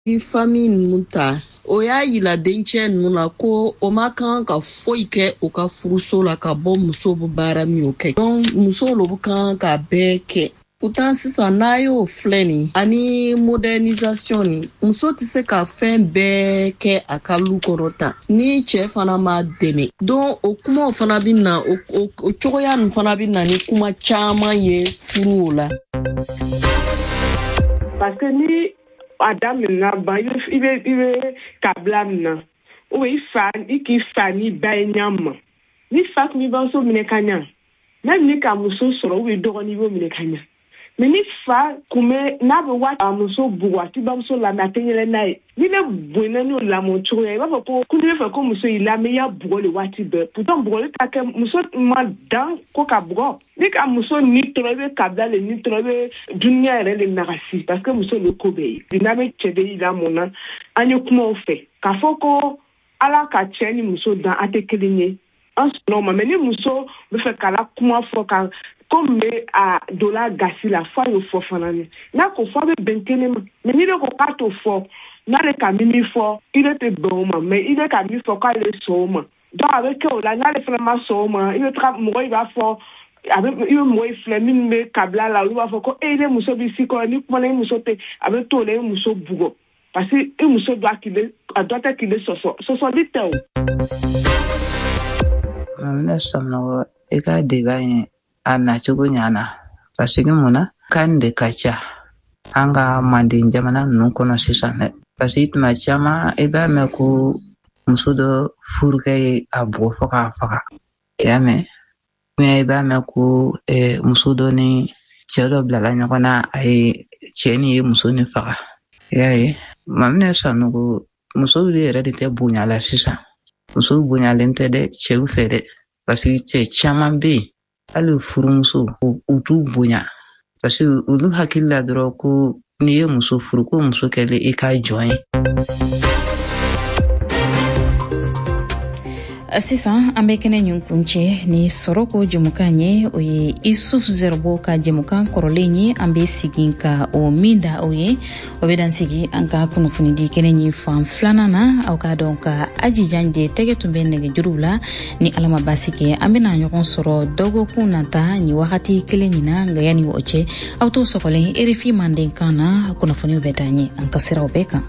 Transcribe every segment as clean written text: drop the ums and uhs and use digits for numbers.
famille muta o y'a yila dencɛ ninnu la ko o ma kan ka foyi kɛ o ka furuso la ka bɔ muso bɛ baara min o kɛ donc muso lo kan ka bɛɛ kɛ pourtant sisan n'a y'o filɛ nin ani modernisation ni muso tɛ se ka fɛn bɛɛ kɛ a ka lu kɔrɔ ta ni cɛ fana ma dɛmɛ donc o kumaw fana bɛ na o cogoya ninnu fana bɛ na ni kuma caman ye furu la parce que ni Adam na ba ibe kabla na o ifa ikifa ni banyama ni fak mi ba so minekanya na ni ka muso soro we dogo ni bo minekanya mais ni fa kume na be wa muso buwa ti ba muso la matenyele na ni le buena ni la mo tro e ba ko kunu fa ko muso ila me ya bugo le wati be pourtant bugo le ta ke muso ma dan ko ka bugo ni ka muso ni trobe kabla le ni trobe dunia re le narasi parce que muso le kobe dina me chede ila mona anyo kuma o fe ka foko ala ka cheni muso dan atekelinye en non mais ni muso be fe kala kuma fo ka comme a dola gasi la fois yo fo fanani na ko fo be benkene mais ni le ko kato fo na le kamini fo il était bon mais il est kamini fo ka le soma donc avec la na le vraiment soma il tra mo il va fo avec il mo il flemin me kabla la lu va fo ko ele muso bi si ko ni ko na muso te avec to le muso bugo parce que muso doit qu'il so dit o amna samno e ka de gain ana chugo nyana pasigi muna kande kacha anga mandin jamana nun kono sisane pasit ma chama eba me ku musudo furge abo faka yame me eba me ku musudo ni chelo blala nyakona ai cheni musuni faka yae mamne sanugo musudo yere de bunya la sisa musudo bunya lente de cheu fede pasigi che chama bi alu furumuso utu bunya parce que ulu hakilla dro ko ni muso furu ko muso kele e ka join sisan an bɛ kɛnɛ ɲin kuncɛ ni sɔrɔ ko jɛmukan ye o ye Isuf Zerbo ka jɛmukan kɔrɔlen ye an bɛ sigi ka o min da aw ye o bɛ dan sigi an ka kunnafonidi kɛnɛ ɲin fan filanan na aw ka dɔn ka Ajijan je tɛgɛ tun bɛ nɛgɛjuruw la ni Ala ma basi kɛ an bɛna ɲɔgɔn sɔrɔ dɔgɔkun nata ni wagati kelen nin na nka yanni o cɛ aw t'o sɔgɔlen RFI manden kan na kunnafoniw bɛ taa ɲɛ an ka siraw bɛɛ kan.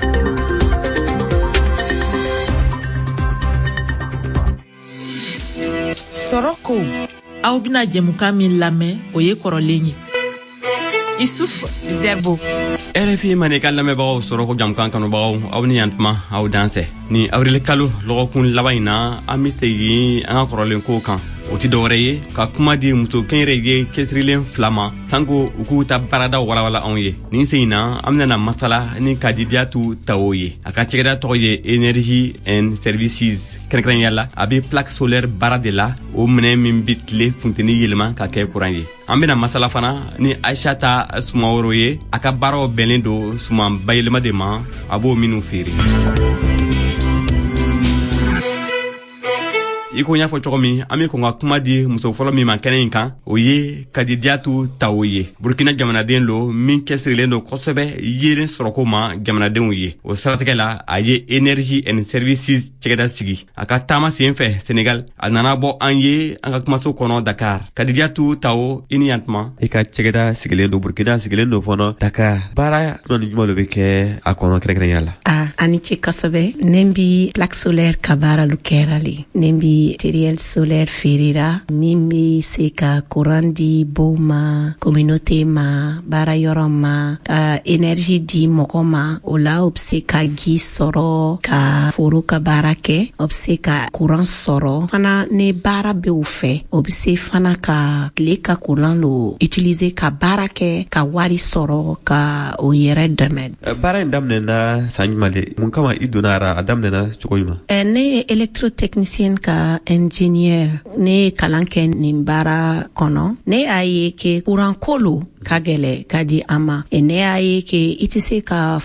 Soroko aw bina jɛmukan min lamɛn o ye kɔrɔlen ye Isuf Zerbo RFI mane ka lamɛnbagaw Soroko jɛmukan kanubagaw aw ni yantuma aw dansɛ ni avril kalo lɔgɔkun laban in na an bɛ segin an ka kɔrɔlen kow kan o ti dɔwɛrɛ ye ka kuma di muso kɛnyɛrɛye cɛsirilen fila ma sanko u k'u ta baarada walawala anw ye nin sen in na an bɛna masala ni kadidiyatu tawo ye a ka cɛgɛda tɔgɔ ye Energy and Services kɛrɛnkɛrɛnya la a bɛ plaque solaire baara de la o minɛ min bi tile funteni yɛlɛma ka kɛ kuran ye an bɛna masala fana ni Aishata Sumaworo ye a ka baaraw bɛnlen don suman bayɛlɛma de ma a b'o minnu feere iko ɲa fɔ cogo min an bɛ kɔn ka kuma di muso fɔlɔ min ma kɛnɛ in kan o ye Kadidiyatu Tawo ye Burkina jamanaden lo min cɛsirilen don kosɛbɛ yelen sɔrɔko ma jamanadenw ye o siratigɛ la a ye Energy and Services cɛgɛda sigi a ka taama sen fɛ Senegal a nana bɔ an ye an ka kumaso kɔnɔ Dakar Kadidiyatu Tawo i ni yantuma i ka cɛgɛda sigilen don Burkina sigilen don fɔlɔ Dakar baara jumɛn jumɛn lo bɛ kɛ a kɔnɔ kɛrɛnkɛrɛnya la ani ce kosɛbɛ ne bi plaque solaire ka baara lu kɛrali ne bi matériel solaire feerera min bɛ se ka courant di bow ma communauté ma baara yɔrɔ ma ka énergie di mɔgɔ ma o la o bɛ se ka ji sɔrɔ ka foro ka baara kɛ o bɛ se ka courant sɔrɔ fana ne baara bɛ o fɛ o bɛ se fana ka tile ka courant lo utiliser ka baara kɛ ka wari sɔrɔ ka o yɛrɛ dɛmɛ. Baara in daminɛna san jumɛn de mun kama i donna a daminɛna cogo jumɛn? Ne ye électrotechnicien ka kɛra ingénieur ne kalan kɛ nin baara kɔnɔ ne y'a ye ke courant kolo ka gɛlɛ ka di an ma ne y'a ye ke i tɛ se ka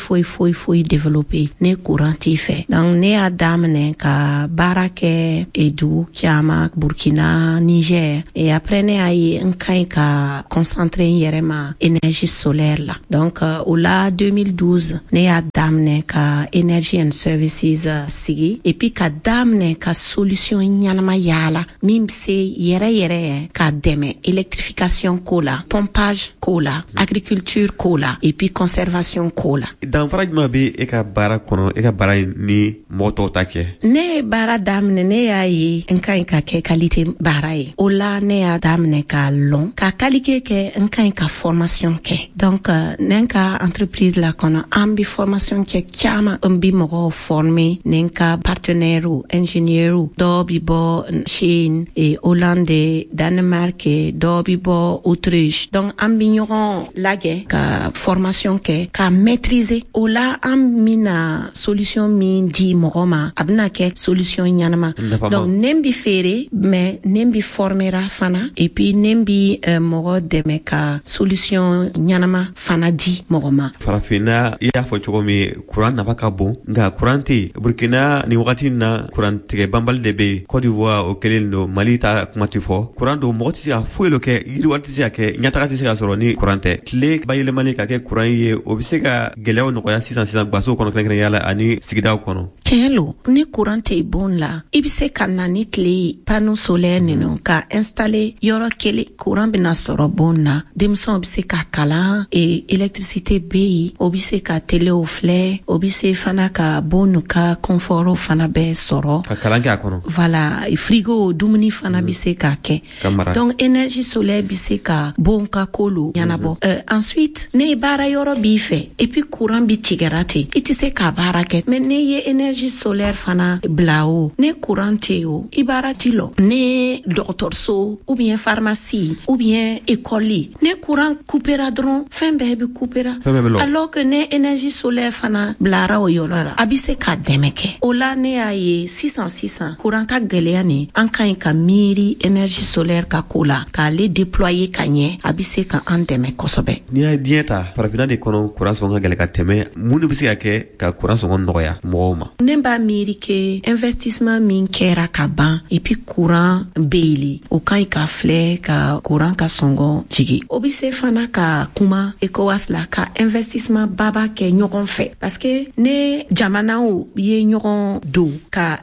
foyi développer ne courant t'i fɛ donc ne y'a daminɛ ka baara kɛ dugu caman Burkina, Niger et après ne y'a ye n ka ɲi ka concentrer n yɛrɛ ma énergie solaire la donc au la 2012 ne y'a daminɛ ka Energy and Services sigi et puis ka daminɛ ka solution ɲanama yaala min bɛ se yɛrɛ ka dɛmɛ électrification ko la pompage ko la agriculture ko la et puis conservation ko la. danfara jumɛn bɛ e ka baara kɔnɔ e ka baara ni mɔgɔ tɔw ta cɛ. ne ye baara daminɛ ne y'a ye n ka ɲi ka kɛ qualité baara ye o la ne y'a daminɛ k'a lɔn ka qualité kɛ n ka ɲi ka formation kɛ donc ne ka entreprise la kɔnɔ an bɛ formation kɛ caman n bɛ mɔgɔw former ne ka partenaire ingénieur dɔw bɛ bɔ Chine et Hollande Danemark dɔw bɛ bɔ Autriche donc an bɛ ɲɔgɔn lajɛ ka formation kɛ ka maîtriser o la an bɛna solution min di mɔgɔ ma a bɛna kɛ solution ɲanama donc ne bɛ feere mais ne bɛ formera fana et puis ne bɛ mɔgɔ dɛmɛ ka solution ɲanama fana di mɔgɔ ma. Farafinna i y'a fɔ cogo min courant nafa ka bon nka courant tɛ Burkina ni wagati na courant tigɛ banbali de bɛ yen Côte d'Ivoire o kelen don Mali ta kuma tɛ fɔ courant don mɔgɔ tɛ se ka foyi dɔ kɛ yiriwa tɛ se ka kɛ ɲɛtaga tɛ se ka sɔrɔ ni courant tɛ tile bayɛlɛmali ka kɛ courant ye o bɛ se ka gɛlɛyaw nɔgɔya sisan gasow kɔnɔ kɛrɛnkɛrɛnnenya la ani sigidaw kɔnɔ. tiɲɛ lo ni courant tɛ bon la i bɛ se ka na ni tile panneau solaire ninnu ka installer yɔrɔ kelen courant bɛna sɔrɔ bon na denmisɛnw bɛ se ka kalan électricité bɛ yen o bɛ se ka telew filɛ o bɛ se fana ka bon n'u ka confort fana bɛɛ sɔrɔ ka kalan kɛ a kɔnɔ voilà frigo dumuni fana bɛ se ka kɛ donc énergie solaire bɛ se ka bon ka kolo ɲɛnabɔ ensuite ne baara yɔrɔ b'i fɛ et puis courant bɛ tigɛra ten i tɛ se ka baara kɛ mais ne ye énergie solaire fana bila o ne courant tɛ o i baara t'i lɔ ne dɔgɔtɔrɔso ou bien pharmacie ou bien école ne courant coupera dɔrɔn fɛn bɛɛ bɛ coupera alors que ne énergie solaire fana bilara o yɔrɔ la a bɛ se ka dɛmɛ kɛ o la ne y'a ye sisan courant ka gɛlɛya nin an ka ɲi ka miiri énergie solaire ka ko la k'ale déployer ka ɲɛ a bɛ se ka an dɛmɛ kosɛbɛ. n'i y'a diɲɛ ta farafinna de kɔnɔ courant sɔngɔ ka gɛlɛ ka tɛmɛ mun de bɛ se ka kɛ ka courant sɔngɔ nɔgɔya mɔgɔw ma. ne b'a miiri ke investissement min kɛra ka ban et puis courant bɛ yen o ka ɲi ka filɛ ka courant ka sɔngɔ jigi o bɛ se fana ka kuma ECOWAS la ka investissement baba kɛ ɲɔgɔn fɛ parce que ne jamanaw ye ɲɔgɔn don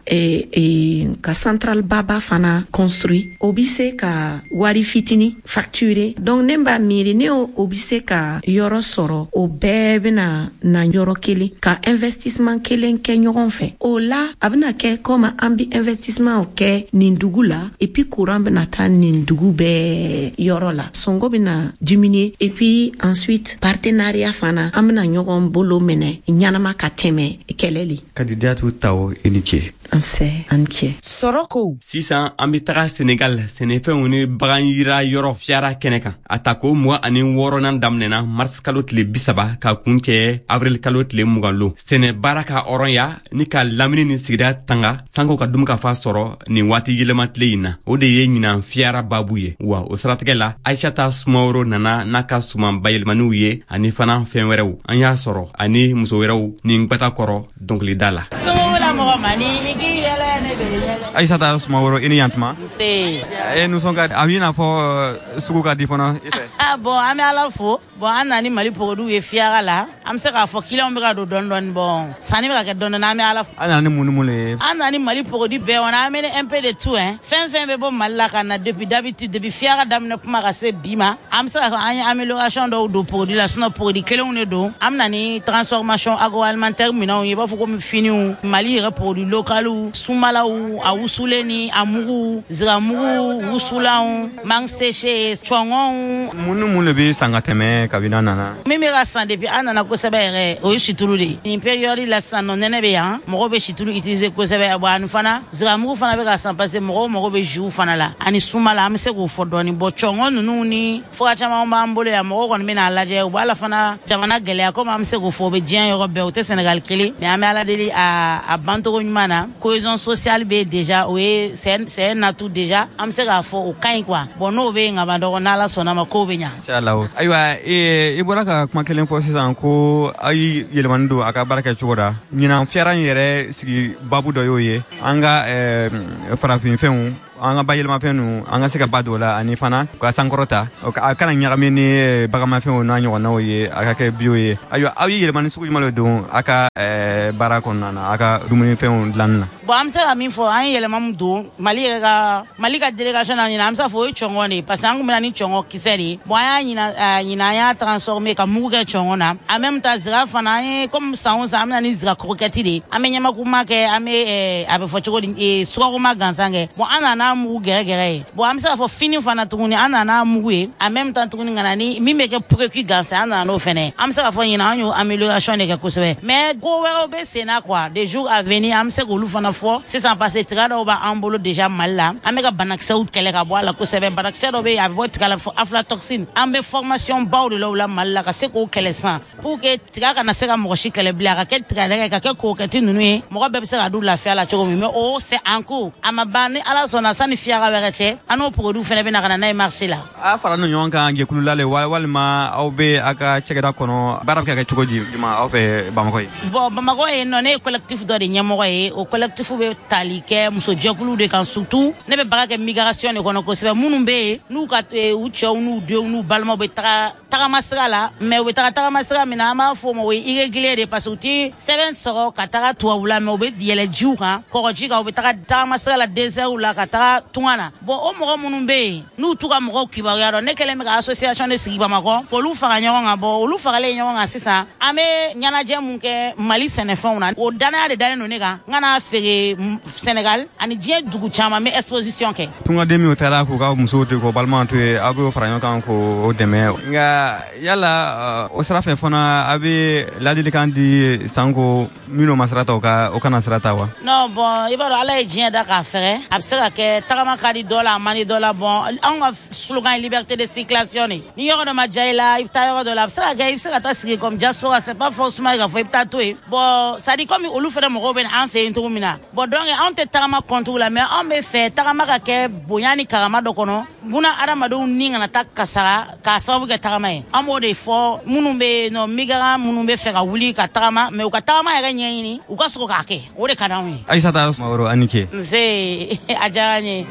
ka central baba fana construit o bɛ se ka wari fitini facturer donc ne b'a miiri ne o bɛ se ka yɔrɔ sɔrɔ o bɛɛ bɛna na yɔrɔ kelen ka investissement kelen kɛ ɲɔgɔn fɛ o la a bɛna kɛ comme an bɛ investissement kɛ nin dugu la et puis courant bɛna taa nin dugu bɛɛ yɔrɔ la sɔngɔ bɛna diminuer et puis ensuite partenariat fana an bɛna ɲɔgɔn bolo minɛ ɲanama ka tɛmɛ kɛlɛli. kandidatu taw i ni ce. an cɛ. Soroko. sisan an bɛ taga Senegal sɛnɛfɛnw ni bagan yira yɔrɔ fiyara kɛnɛ kan a ta ko 26nan daminɛna mars kalo tile 30 ka kun cɛ avril kalo tile 20 sɛnɛ baara ka hɔrɔnya ni ka lamini ni sigida tanga sanko ka dum ka fa sɔrɔ nin waati yɛlɛma tile in na o de ye ɲinan fiyara babu ye wa o siratigɛ la Aishata Sumaworo nana n'a ka suman bayɛlɛmaniw ye ani fana fɛn wɛrɛw an y'a sɔrɔ ani muso wɛrɛw ni gbata kɔrɔ dɔnkilida la. Aishata Sumaworo i ni yantuma. Nusɔn ka a b'i n'a fɔ sugu ka di fana i fɛ. Bon an bɛ Ala fo bon an nana Mali produit ye fiyara la an bɛ se k'a fɔ client bɛ ka don dɔɔni bon sanni bɛ ka kɛ dɔɔni an bɛ Ala fo. An nana ni mun ye. An nana ni Mali produit bɛɛ kɔnɔ an bɛ ni un peu de tout hein fɛn bɛ bɔ Mali la ka na depuis d'habitude depuis fiyara daminɛ kuma ka se bi ma an bɛ se ka fɔ an ye amélioration dɔw don produit la sinon produit kelenw de don an bɛ na ni transformation agroalimentaire minɛnw ye i b'a fɔ komi finiw Mali yɛrɛ produit localiw sumalaw a wusulen ni a mugu ziramugu wusulanw mangue séché cɔngɔnw. mun de bɛ san ka tɛmɛ kabini an nana. min bɛ ka san depuis an nana kosɛbɛ yɛrɛ o ye situlu de ye nin période la sisan nɔ nɛnɛ bɛ yan mɔgɔw bɛ situlu utiliser kosɛbɛ bon ani fana ziramugu fana bɛ ka san parce que mɔgɔw mago bɛ jus fana la ani sumala an bɛ se k'o fɔ dɔɔni bon cɔngɔn ninnu ni fura caman b'an bolo yan mɔgɔw kɔni bɛ n'a lajɛ u b'a la fana jamana gɛlɛya komi an bɛ se k'o fɔ o bɛ diɲɛ yɔrɔ bɛɛ o tɛ Sénégal kelen mais an bɛ Ala deli a bancogo ɲuman na cohésion sociale be déjà oui c'est un atout déjà am se ga fo o kain quoi bon no be ngaba do na la sona ma ko be nya inshallah aywa e bora ka kuma kelen fo sisan ko ay yelmando aka baraka chugoda nyina fiaran yere sigi babu do yoye anga farafin fenu anga bayelma fenu anga sika badola ani fana ka sankorota ka kana nyagame ni bagama fenu na nyo na oye aka ke bioye ayo ayi yelman suku malo do aka barako nana aka dumuni fenu lanna bo am se ami fo an yelmam do mali ka delegation na am sa fo chongo ni parce que ngumina ni chongo kiseri bo ya nyina ya transformer ka muga chongo na en même temps zira fana comme ça on sa amna ni zira kroketi de amenya makuma ke ame abe fo choko e suko ma gansange bo anana mu gere bo am sa fo fini fana tuguni anana mu en même temps tuguni ngana ni mi meke précu gansa anana no fene am sa fo nyina anyo amélioration de quelque chose mais go wero be sena quoi des jours à venir am se go lu fana fo c'est sans passer trada ba ambolo déjà mal là ameka banaksa out kele ka boala ko sebe banaksa do be ya bo tikala fo aflatoxine ambe formation baw de la mal la ka se ko kele san pour que tika na se ka mo shi kele bla ka ke trada ka ke ko ke tinunu e mo be se ka du la fia la chogo mais oh c'est en cours amabane ala sona sani fiara werete ano produit fene be na kana na marché là a fara no nyonka nge kululale walma awbe aka chegeda kono barab ka chogoji juma awfe bamako bon bamako e non e collectif do de nyamo e o collectif be talike muso jokulu de kan surtout ne be baga ke migration e kono ko sebe munumbe nu ka u chew nu de nu balma be tara masra la mais we tara masra mina ma fo mo we irrégulier de parce que 7 soro ka tara to wula me be diele jiuka ko jika be tara masra la désert la ka tara tuana bon o mo munumbe nu tuka mo ki ba yaro ne kele me association de sigiba mako ko lu fara nyonga bo lu fara le nyonga sisa ame nyana je munke mali senefon na o dana de dana no nega ngana fere Sénégal ani je dugu chama me exposition ke tunga demi o tara ko ga muso te ko balma to ago fara nyonga ko o deme nga yala o sara fe fona abi ladili kandi sango mino masrata o kana srata wa non bon ibaro ala e je da ka fere absera ke tagama kadi dola mani dola bon on slogan liberté de circulation ni yoro de majaila ipta yoro de la absera ga ibsera ta sigi comme diaspora c'est pas forcément ga faut ipta to bon ça dit comme olu fere mo roben en fait intumina bon donc on te tagama contrôle mais on me fait tagama ka ke boyani karama do kono buna aramado ninga na takasara ka sababu ke tagama e amo de fo munumbe no migara munumbe fera wuli ka tagama mais ka tagama ya nyini u ka soko ka ke o de kana wi aisata mawro anike nze ajanye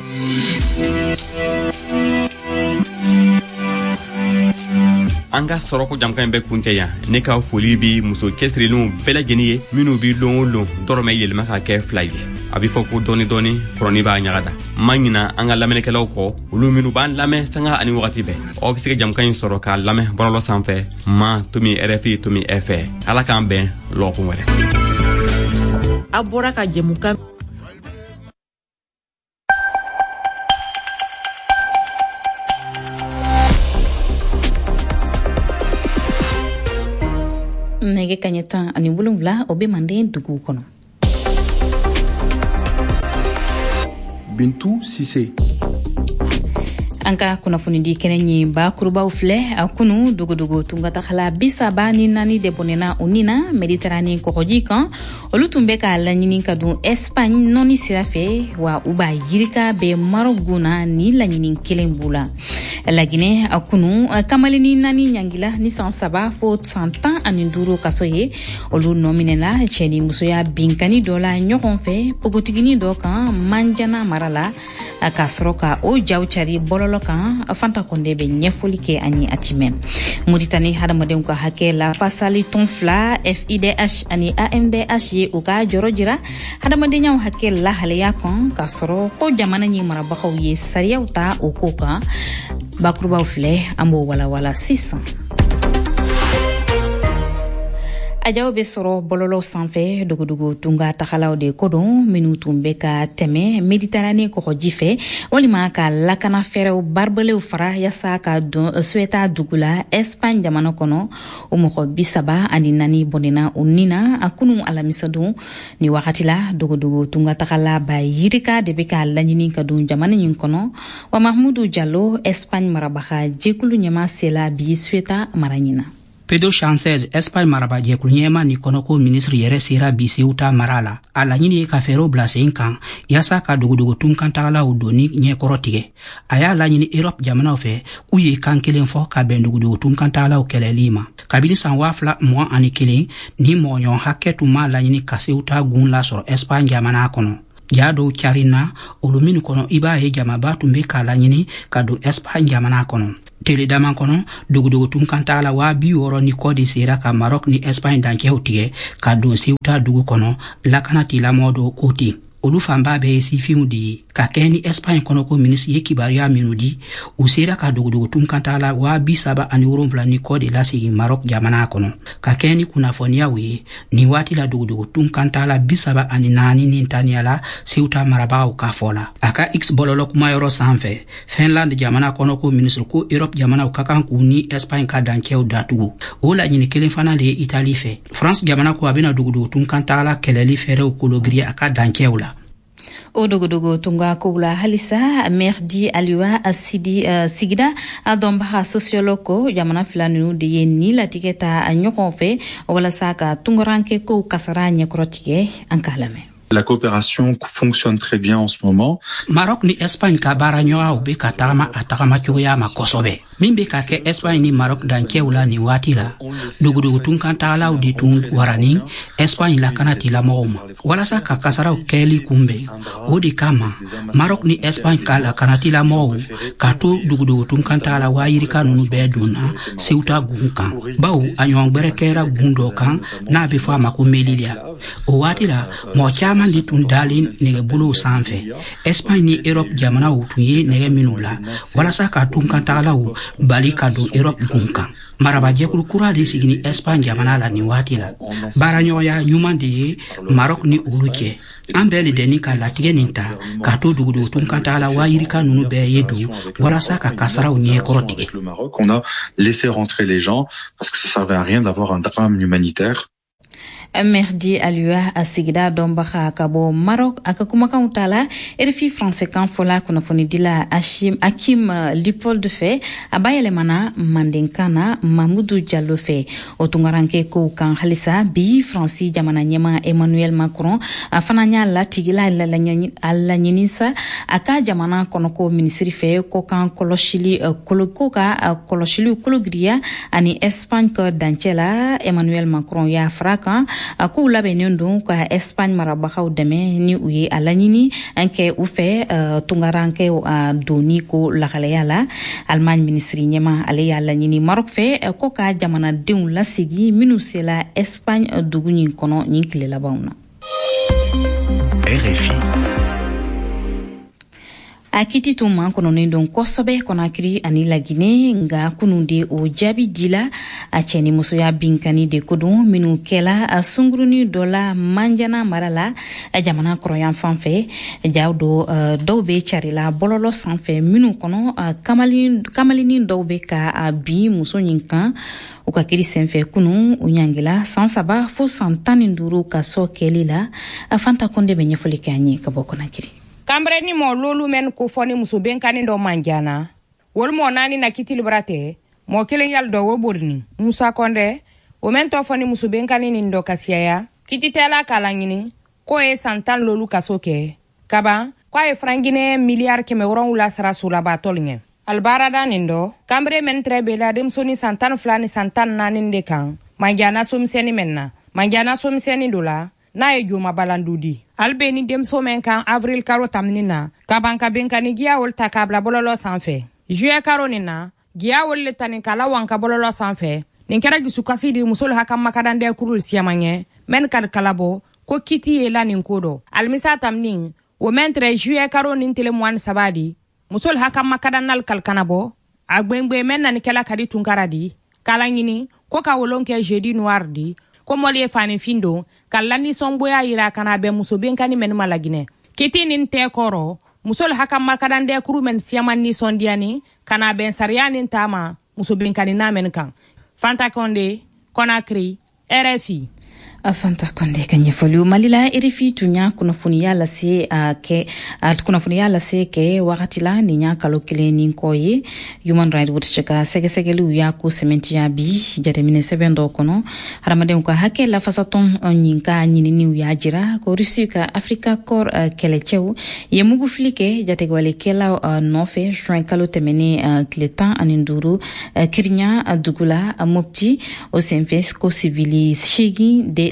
anga soroko jamkan be kunteya ne ka foli bi muso kesrilun bela jeniye minu bi lon dorome yelma ka ke fly abi foko doni kroni ba nyagada manyina anga lamene kelaw ko lu minu ban lame sanga ani wakati be o bisike jamkan soro ka lame borolo sanfe ma tumi RFI tumi FE ala kan ben lo ko wore abora ka jemuka nege kanyeta ani bulungla obe mande dugu kono Bintou Sissé anka kuna funidi kenenyi ba kuruba ufle akunu dugu tungata khala bisaba ni nani debonena unina Mediterranée ko kan olutumbe ka lanyini kadu Espagne noni sirafe wa uba yirika be maroguna ni lanyini kelembula lagine akunu kamalini nani nyangila ni sansaba fo 100 ans aninduro kasoye olu nominela cheni musoya binkani dola nyokonfe pogotigini doka manjana marala akasroka o jawchari bololo kan fanta konde be nyefoli ke ani atime Mauritanie hada modem ko hakela fasali tonfla FIDH ani AMDH ye uga jorojira hada modenya hakela haleya kon kasro ko jamana ni marabakhaw ye sariya uta okoka bakruba ufle ambo wala 600 ajaw be soro bololo sanfé dugu tunga takhalaw de kodon minutu mbeka teme Mediterranée ko jife walima ka lakana ferew barbelew fara yasa ka don sueta dugula Espagne jamana kono umoko bisaba ani nani bonina unina akunu alamisadu ni wakati la dugu tunga takhala ba yirika de beka lanyini ka don jamana nyin kono wa Mahmoudou Diallo Espagne marabaha jekulu nyama sela bi sueta maranyina Pedro Sánchez Espagne maraba jɛkulu ɲɛma ni kɔnɔko ministre yɛrɛ sera bi Ceuta mara la a laɲini ye ka fɛɛrɛw bila sen kan yaasa ka dogodogotun kantagalaw doni ɲɛkɔrɔ tigɛ a y'a laɲini Europe jamanaw fɛ k'u ye kan kelen fɔ ka bɛn dogodogotun kantagalaw kɛlɛli ma kabini san 2021 ni mɔgɔɲɔgɔn hakɛ tun ma laɲini ka Ceuta gun lasɔrɔ Espagne jamana kɔnɔ jaa dɔw carina olu minnu kɔnɔ i b'a ye jamaba tun bɛ k'a laɲini ka don Espagne jamana kɔnɔ tele daman kɔnɔ dogodogotun kantagala 60 ni kɔ de sera ka Maroc ni Espagne dancɛw tigɛ ka don Ceuta dugu kɔnɔ lakana tigilamɔgɔ dɔw ko ten olu fanba bɛɛ ye sifinw de ye ka kɛ ni Espagne kɔnɔko ministre ye kibaruya minnu di u sera ka dogodogotun kantagala 37 ni kɔ de lasigi Maroc jamana kɔnɔ ka kɛ ni kunnafoniyaw ye ni waati la dogodogotun kantagala 34 ni taniya la Ceuta marabagaw ka fɔ la a ka X bɔlɔlɔ kumayɔrɔ sanfɛ Finland jamana kɔnɔko ministre ko Europe jamanaw ka kan k'u ni Espagne ka dancɛw datugu o laɲini kelen fana de ye Italie fɛ France jamana ko a bɛna dogodogotun kantagala kɛlɛli fɛɛrɛw kologiri a ka dancɛw la o dogodogo tunga kogla halisa Merdi Aliwa sigida domba sociologo jamana filanu de ye ni latigeta a ɲɔgɔn fɛ walasa ka tungoranke ko kasara ɲɛkɔrɔtigɛ an k'a lamɛn. La coopération fonctionne très bien en ce moment. Maroc ni Espagne ka baara ɲɔgɔnw bɛ ka tagama a tagama cogoya ma kosɛbɛ. Min bɛ ka kɛ Espagne ni Maroc dancɛw la nin waati la. Dogodogotun kantagalaw de tun warani Espagne lakana tigilamɔgɔw ma. Walasa ka kasaraw kɛli kunbɛn. O de kama Maroc ni Espagne ka lakana tigilamɔgɔw ka to dogodogotun kantagala wayirika ninnu bɛɛ donna Ceuta gun kan. Bawo a ɲɔgɔn gbɛrɛ kɛra gun dɔ kan n'a bɛ fɔ a ma ko Melilla. O waati la mɔgɔ caman de tun dalen nɛgɛbolow sanfɛ Espagne ni Europe jamanaw tun ye nɛgɛ minnu bila walasa ka tun kantagalaw bali ka don Europe gun kan marabajɛkulu kura de sigi ni Espagne jamana la nin waati la baaraɲɔgɔnya ɲuman de ye Maroc ni olu cɛ an bɛɛ le deni ka latigɛ nin ta ka to dogodogotun kantagala wayirika ninnu bɛɛ ye don walasa ka kasaraw ɲɛkɔrɔ tigɛ. Le Maroc, on a laissé rentrer les gens parce que ça servait à rien d'avoir un drame humanitaire. Merdi Aliwa sigida dombaha kabo Maroc aka kumakan tala RFI français kan fola kunnafoni dila Hakim Lipold fe abayele mana mandenkana Mamadou Diallo fe o tungaranke ko kan halisa bi France jamana nyema Emmanuel Macron afananya latigila alanyinisa aka jamana konoko ministri fe ko kan koloshili kologria ani Espagne ko dancela Emmanuel Macron ya fraka aku labɛnnen don ka Espagne marabagaw dɛmɛ ni u ye a laɲini kɛ u fɛ tungaranke doni ko lakalaya la Allemagne ministri ɲɛma ale y'a laɲini Maroc fɛ ko ka jamanadenw lasigi minnu sela Espagne dugu ɲin kɔnɔ ɲin tile labanw na. RFI akiti tun man kɔnɔnen don kosɛbɛ Konakiri ani Lagine nga kunun de o jaabi dila a cɛni musoya binkani de kodon minnu kɛla a sunguruni dɔ la Manjana mara la jamana kɔrɔyan fan fɛ jaw dɔw bɛ carila bɔlɔlɔ sanfɛ minnu kɔnɔ kamalinin dɔw bɛ ka bin muso ɲin kan u ka kiri senfɛ kunun u ɲangila san 3 fo san 15 ka sɔ kɛli la a Fanta Konde bɛ ɲɛfɔli kɛ an ye ka bɔ Konakiri. Kambre ni mo lolu men ko foni muso benkani do Manjana wol mo nani na kitil brate mo kelen yal do wo borni Musa Konde o men to foni muso benkani ni ndo kasiya kititela kala ngini ko e santan lolu kasoke kaba ko e frangine milliard ke me woron wula sara sula ba tolnye albara da nindo Kambre men trebe la dem soni santan flani santan nani de kan Manjana somseni menna Manjana somseni dola na e juma balandudi albeni dem somen kan avril karo tamnina kabanka benkani giya wol takabla bololo sanfɛ juillet karo nina giya wol le tani kala wanka bololo sanfɛ nin kɛra gisukasi di musol hakam makadande kurul siamanye men kad kalabo ko kiti yela nin kodo almisa tamnin wo mentre juillet karo nin tele mwan sabadi musol hakam makadannal kalkanabo agbengbe men nan kala kadi tunkaradi kala ngini ko ka wolonke jeudi noir di ko moli fani findo kalani somboya yira kana be muso benkani men malagine kiti nin te koro musol hakam makadande kuru men siaman ni sondiani kana ben sariani tama muso benkani na men kan Fanta Konde Konakri RFI Afanta konde kanye foliu malila irifi tunya kunafunia lase kunafunia lase ke wakati la ninya kalokile ninkoye Human Rights Watch cheka segesegelu ya ku sementia bi jatemine 7 do kono haramade ko hake la fasaton nyinka nyini ya jira ko rusika Africa Corps kelecheu yemugu flike jategwale kela nofe juin kalotemene kletan aninduru kirnya dugula mopti o senfes ko civili shigi de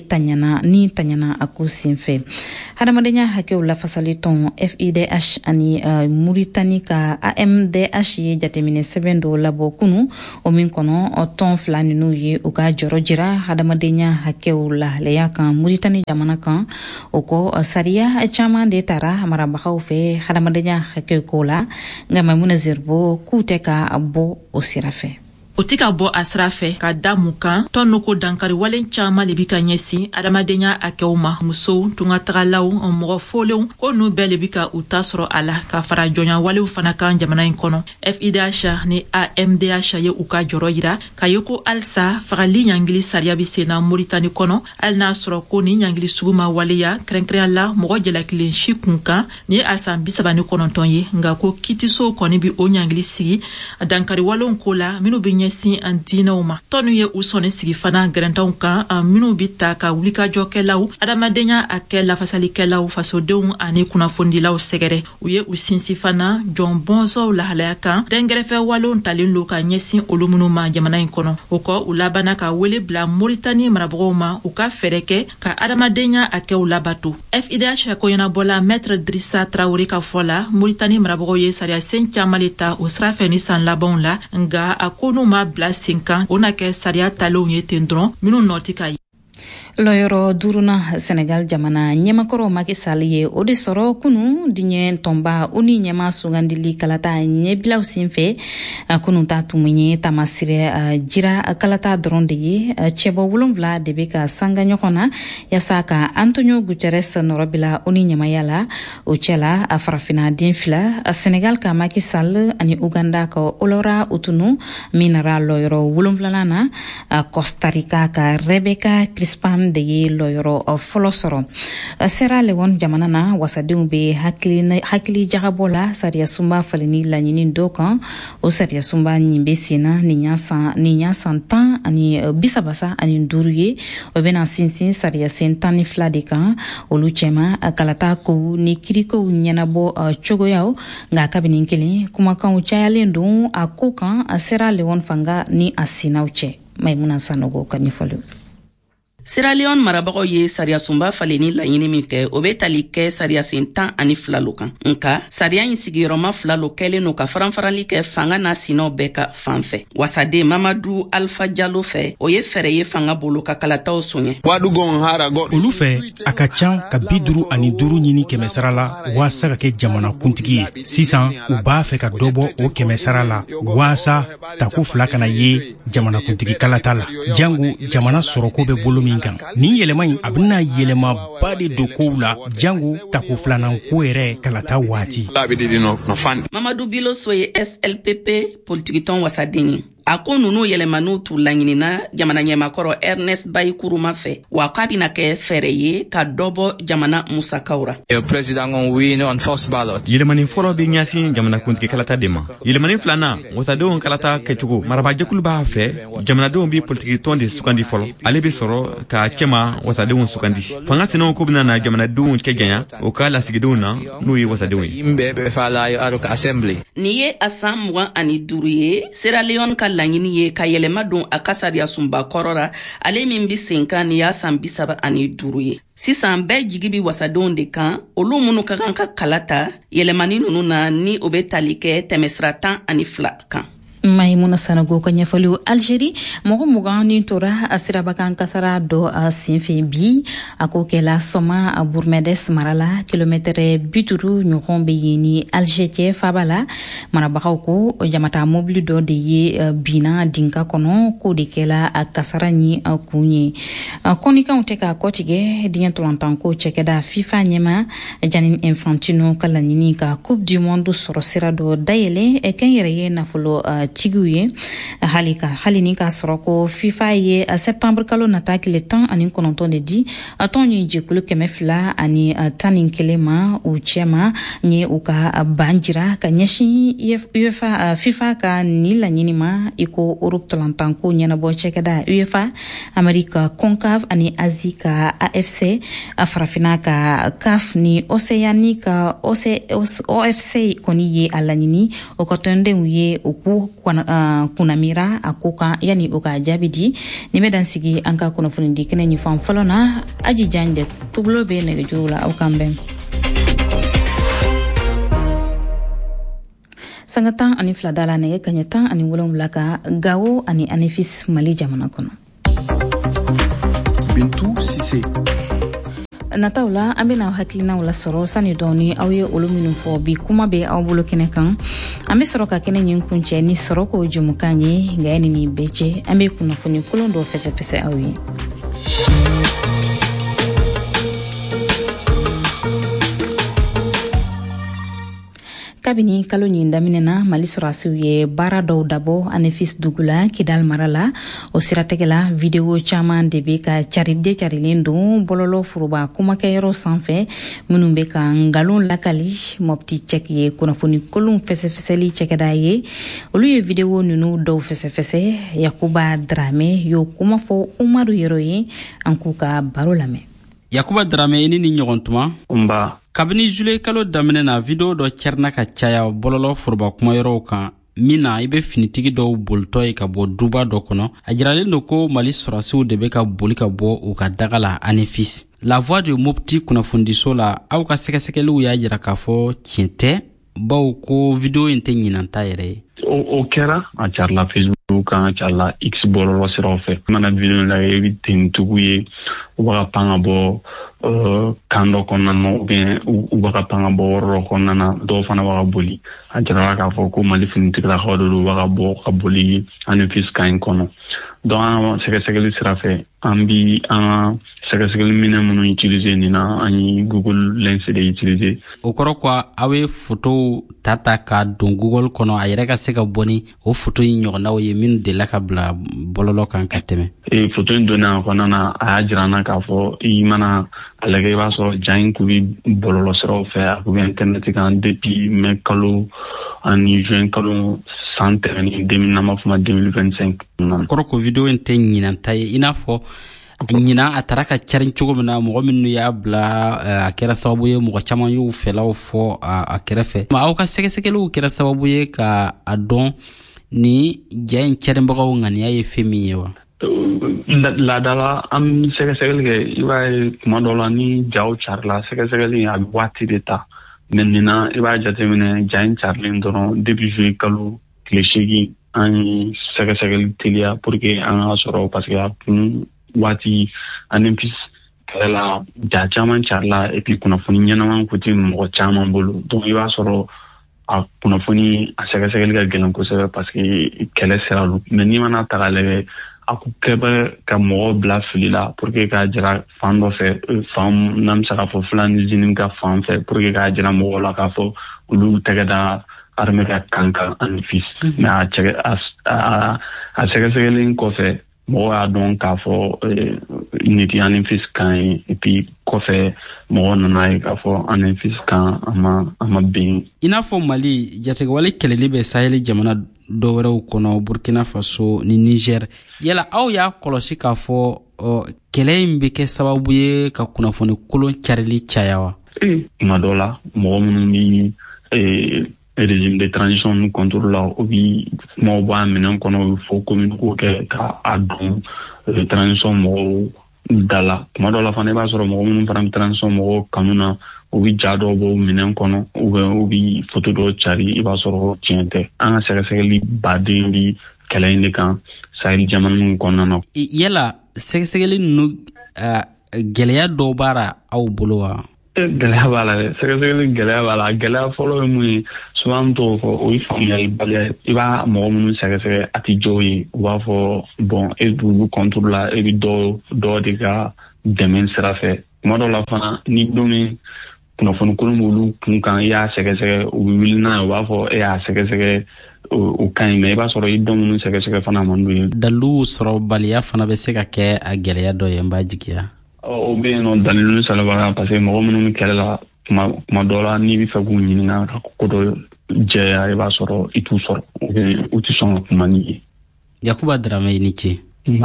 tanyana aku sinfe hadamadenya hake ula fasaliton FIDH ani Mauritanie ka AMDH ye jatemine 7 do labo kunu o min kono o ton flani nu ye uka jorojira hadamadenya hake ula leya kan Mauritanie jamana kan oko saria chama de tara marabakau fe hadamadenya hake kola ngama munazirbo kuteka abo osirafe o ti ka bɔ a sira fɛ ka da mun kan tɔn n'o ko dankari walen caaman le bi ka ɲɛsin adamadenya a kɛw ma musow tungatagalaw mɔgɔ fɔlenw ko n'u bɛɛ le bi ka u ta sɔrɔ a la ka fara jɔnya walew fana kan jamana in kɔnɔ FIDH ni AMDH ye u ka jɔrɔ yira ka ye ko alisa fagali ɲangili sariya bi senna Mauritanie kɔnɔ hali n'a sɔrɔ ko ni ɲangili sugu ma waleya kɛrɛnkɛrɛnya la mɔgɔ jalakilen si kun kan ni a san 39 ye nga ko kitisow kɔni bi o ɲangili sigi dankari walenw ko la minnu bi ɲɛsin an diinɛw ma tɔnu ye u sɔnni sigi fana gɛrɛntanw kan minnu bi ta ka wulikajɔkɛlaw adamadenya a kɛ lafasalikɛlaw fasodenw ani kunnafonidilaw sɛgɛrɛ u ye u sinsi fana jɔn bɔnsɔnw lahalaya kan dɛngɛrɛfɛ walew talen lo ka ɲɛsin olu minnu ma jamana in kɔnɔ o kɔ u labanna ka wele bila Mauritanie marabagaw ma u ka fɛɛrɛ kɛ ka adamadenya a kɛw labato FIDH koɲɛnabɔla Maître Drissa Traoré ka fɔ la Mauritanie marabagaw ye sariya sen caaman le ta o sira fɛ ni san labanw la nga a ko n'u ma bila sen kan o na kɛ sariya talenw ye ten dɔrɔn minnu nɔ ti ka ye Loyoro duruna Senegal jamana nyemakoro Macky Sall ye o de sɔrɔ kunu diɲɛ tɔnba o ni ɲɛma sugandili kalata ɲɛbilaw senfɛ kunu ta tumunye tamasire jira kalata dɔrɔn de ye cɛbɔ 7 de bɛ ka sanga ɲɔgɔn na yasa ka Antonio Guterres nɔrɔbila o ni ɲɛmaya la o cɛla a farafina den 2 Senegal ka Macky Sall ani Uganda ka Olora Utunu minara Loyoro 7 na Costa Rica ka Rebecca Crispin de ye lɔyɔrɔ fɔlɔ sɔrɔ Sierra Leone jamana na wasadenw be hakili jagabɔ la sariya sunba faleni laɲini dɔ kan o sariya sunba nin be senna nin y'a san 10 ani 35 ani 5 ye o bena sinsin sariya sen 12 de kan olu cɛma kalata kow ni kirikow ɲɛnabɔ cogoyaw nka kabini kelen kumakanw cayalen don a ko kan Sierra Leone fanga ni a sinaw cɛ Maimuna Sanogo ka ɲɛfɔli Sierra Leone marabagaw ye sariya sunba faleni laɲini min kɛ o be tali kɛ sariya sen 12 lo kan nka sariya in sigiyɔrɔma 2 lo kɛlen no ka faranfarali kɛ fanga n'a sinaw bɛɛ ka fanfɛ wasaden Mamadou Alpha Diallo fɛ o ye fɛrɛ ye fanga bolo ka kalataw soɲɛ olu fɛ a ka can ka 55 ɲini kɛmɛsara la waasa ka kɛ jamana kuntigi ye sisan u b'a fɛ ka dɔbɔ o kɛmɛsara la waasa tako 2 kana ye jamana kuntigi kalata la jango jamana sɔrɔko bɛ bolo min kan nin yɛlɛma in a bɛna yɛlɛma ba de do kow la jango tako 2nan ko yɛrɛ kalata waati Mamadou Biloso ye SLPP politikitɔn wasaden ye a ko nunu yɛlɛmaniw t'u laɲinina jamana ɲɛmakɔrɔ Ernest Bayi Kuruma fɛ wa k'a bɛna kɛ fɛɛrɛ ye ka dɔbɔ jamana musakaw ra yɛlɛmani fɔlɔ bɛ ɲɛsin jamana kuntigi kalata de ma yɛlɛmani filanan wasadenw kalata kɛcogo marabajɛkulu b'a fɛ jamanadenw bɛ politikitɔn de sugandi fɔlɔ ale bɛ sɔrɔ ka cɛma wasadenw sugandi fanga sennaw ko bɛna na jamanadenw cɛ janya o ka lasigidenw na n'o ye wasadenw ye nin ye a san 25 ye Sierra Leone ka laɲini ye ka yɛlɛma don a ka sariya sunba kɔrɔ ra ale min bi sen kan ni y'a san 35 ye sisan bɛɛ jigi bi wasadenw de kan olu minnu ka kan ka kala ta yɛlɛmani nunu na ni o be tali kɛ tɛmɛsira 12 kan Maimuna Sanogo ka ɲɛfɔli Algérie mɔgɔ 20 ni tora a sirabakan kasara dɔ senfɛ bi a ko kɛla sɔma a Bourmedes marala kilomɛtɛrɛ 50 ɲɔgɔn bɛ yen ni Alger cɛ faba la marabagaw ko jamata mobili dɔ de ye bina dinka kɔnɔ ko de kɛla a kasara ni a kun ye kɔnikanw tɛ ka kɔtigɛ diɲɛ tɔlɔntan ko cɛkɛda FIFA ɲɛma Gianni Infantino ka laɲini ka Coupe du Monde sɔrɔ sira dɔ dayɛlɛ kɛn yɛrɛ ye nafolo tigiw ye hali ni k'a sɔrɔ ko FIFA ye septembre kalo nata tile 19 de di tɔn ye jɛkulu 211 ma u cɛma ni u ka ban jira ka ɲɛsin FIFA ka ni laɲini ma iko Europe tɔlantanko ɲɛnabɔ cɛkɛda UEFA Amerika CONCAF ani Asie ka AFC farafina ka CAF ni Oceanie ka OFC kɔni ye a laɲini o ka tɔndenw ye o ku kunamira a ko kan yani o ka jaabi di ni bɛ dan sigi an ka kunnafoni di kɛnɛ ɲɛfan fɔlɔ na aji jan de tubulo bɛ nɛgɛjuru la aw kan bɛn sanga 12 da la nɛgɛ kaɲɛ 17 ka Gawo ani Anefis Mali jamana kɔnɔ. Bintu Sise. Nataw la an bɛna hakilinaw la sɔrɔ sani dɔɔni aw ye olu minnu fɔ bi kuma bɛ aw bolo kɛnɛ kan an bɛ sɔrɔ ka kɛnɛ ɲin kuncɛ ni sɔrɔ ko jumukan ye nka yani ni bɛɛ cɛ an bɛ kunnafoni kolon dɔ fɛsɛfɛsɛ aw ye. Kabini kalo ɲin daminɛna Mali sɔrɔsiw ye baara dɔw dabɔ Anefis dugu la Kidal mara la o siratigɛ la video caman de bɛ ka carilen don bɔlɔlɔ foroba kumakɛyɔrɔ sanfɛ minnu bɛ ka ngalon lakali Mopti Cɛk ye kunnafoni kolon fɛsɛfɛsɛli cɛkɛda ye olu ye video ninnu dɔw fɛsɛfɛsɛ Yakuba Drame y'o kuma fɔ Umaru Yɛrɛ ye an k'u ka baro lamɛn. Yakuba Drame i ni ɲɔgɔn tuma kabini juillet kalo daminɛ na video dɔ cɛrina ka caya bɔlɔlɔ foroba kumayɔrɔw kan min na i bɛ finitigi dɔw bolitɔ ye ka bɔ duba dɔ kɔnɔ a jiralen don ko Mali sɔrɔsiw de bɛ ka boli ka bɔ u ka daga la Anefis. La Voix de Mopti kunnafonidiso la aw ka sɛgɛsɛgɛliw y'a jira k'a fɔ tiɲɛ tɛ baw ko video in tɛ ɲinanta yɛrɛ ye. O kɛra a carila Facebook kan a carila X bɔlɔlɔ siraw fɛ mana video la i bɛ tenitigiw ye u bɛ ka pan ka bɔ kan dɔ kɔnɔna na u bɛ ka pan ka bɔ yɔrɔ dɔ kɔnɔna na dɔw fana bɛ ka boli a jirala k'a fɔ ko Mali finitigilakaw de don u bɛ ka bɔ ka boli Anefis kan in kɔnɔ donc an ka sɛgɛsɛgɛli sira fɛ an bi an ka sɛgɛsɛgɛli minɛ minnu utiliser nin na an ye Google Lens de utiliser. O kɔrɔ ko aw ye photo ta ka don Google kɔnɔ a yɛrɛ ka se ka bɔ ni o photo in ɲɔgɔnnaw ye minnu delila ka bila bɔlɔlɔ kan ka tɛmɛ. Photo in donnée a kɔnɔna na a y'a jira an na k'a fɔ i mana a lajɛ i b'a sɔrɔ ja in kun bi bɔlɔlɔ siraw fɛ a kun bɛ internet kan depuis mai kalo ani juin kalo san tɛmɛnen 2025. Kɔrɔ ko video in tɛ ɲinanta ye i n'a fɔ ɲina a taara ka carin cogo min na mɔgɔ minnu y'a bila a kɛra sababu ye mɔgɔ caman y'u fɛlaw fɔ a kɛrɛfɛ aw ka sɛgɛsɛgɛliw kɛra sababu ye ka a dɔn ni ja in carinbagaw ŋaniya ye fɛn min ye wa. Laadala an sɛgɛsɛgɛli kɛ i b'a ye kuma dɔ la ni jaw carila sɛgɛsɛgɛli a bɛ waati de ta mais nin na i b'a jateminɛ ja in carilen dɔrɔn depuis juillet kalo tile 8 an ye sɛgɛsɛgɛli teliya pour que an ka sɔrɔ parce que a kun waati Anefis kɛlɛ la ja caman carila et puis kunnafoni ɲɛnaman kun tɛ mɔgɔ caman bolo donc i b'a sɔrɔ a kunnafoni a sɛgɛsɛgɛli ka gɛlɛn kosɛbɛ parce que kɛlɛ sera lu mais n'i mana ta k'a lajɛ a kun kɛ bɛ ka mɔgɔw bila fili la pour que k'a jira fan dɔ fɛ fan n'an bɛ se k'a fɔ Fulani ka fan fɛ pour que k'a jira mɔgɔw la k'a fɔ olu tɛgɛ da armée ka kan Anefis mais a sɛgɛsɛgɛlen kɔfɛ mɔgɔ y'a dɔn k'a fɔ nin tɛ Anefis kan ye et puis kɔfɛ mɔgɔ nana ye k'a fɔ Anefis kan a ma ben. I n'a fɔ Mali jatigɛwale kɛlɛli bɛ Sahel jamana dɔ wɛrɛw kɔnɔ Burkina Faso ni Niger yala aw y'a kɔlɔsi k'a fɔ kɛlɛ in bɛ kɛ sababu ye ka kunnafoni kolon carili caya wa. Tuma dɔw la mɔgɔ minnu bɛ régime de transition nu contrôle la o bi kumaw bɔ a minɛn kɔnɔ o bɛ fɔ commune ko kɛ k'a dɔn transition mɔgɔw da la tuma dɔw la fana i b'a sɔrɔ mɔgɔ minnu fana bɛ transition mɔgɔw kanu na o bɛ ja dɔw bɔ minɛn kɔnɔ u bɛ photo dɔw cari i b'a sɔrɔ tiɲɛ tɛ an ka sɛgɛsɛgɛli baden bi kɛlɛ in de kan Sahel jamana kɔnɔna na. Yala sɛgɛsɛgɛli ninnu gɛlɛya dɔw b'a la aw bolo wa. Gɛlɛya b'a la dɛ sɛgɛsɛgɛli gɛlɛya b'a la gɛlɛya fɔlɔ ye mun ye souvent t'o fɔ o ye faamuyali baliya i b'a mɔgɔ minnu sɛgɛsɛgɛ a tɛ jɔ ye u b'a fɔ bon e b'olu contrôle la e bɛ dɔ de ka dɛmɛ sira fɛ tuma dɔw la fana ni don min kunnafoni kolon b'olu kun kan i y'a sɛgɛsɛgɛ u bɛ wuli n'a ye u b'a fɔ e y'a sɛgɛsɛgɛ o ka ɲi mɛ i b'a sɔrɔ i dɔn minnu sɛgɛsɛgɛ fana man d'u ye. Dalilu sɔrɔbaliya fana bɛ se ka kɛ a gɛlɛya dɔ ye n b'a jigiya. O bɛ yen nɔ dalilu salabara parce que mɔgɔ minnu bɛ kɛlɛ la kuma dɔ la n'i bɛ fɛ k'u ɲininka ka ko dɔ jɛya i b'a sɔrɔ i t'u sɔrɔ u tɛ sɔn ka kuma n'i ye. Yakuba Darame i ni ce.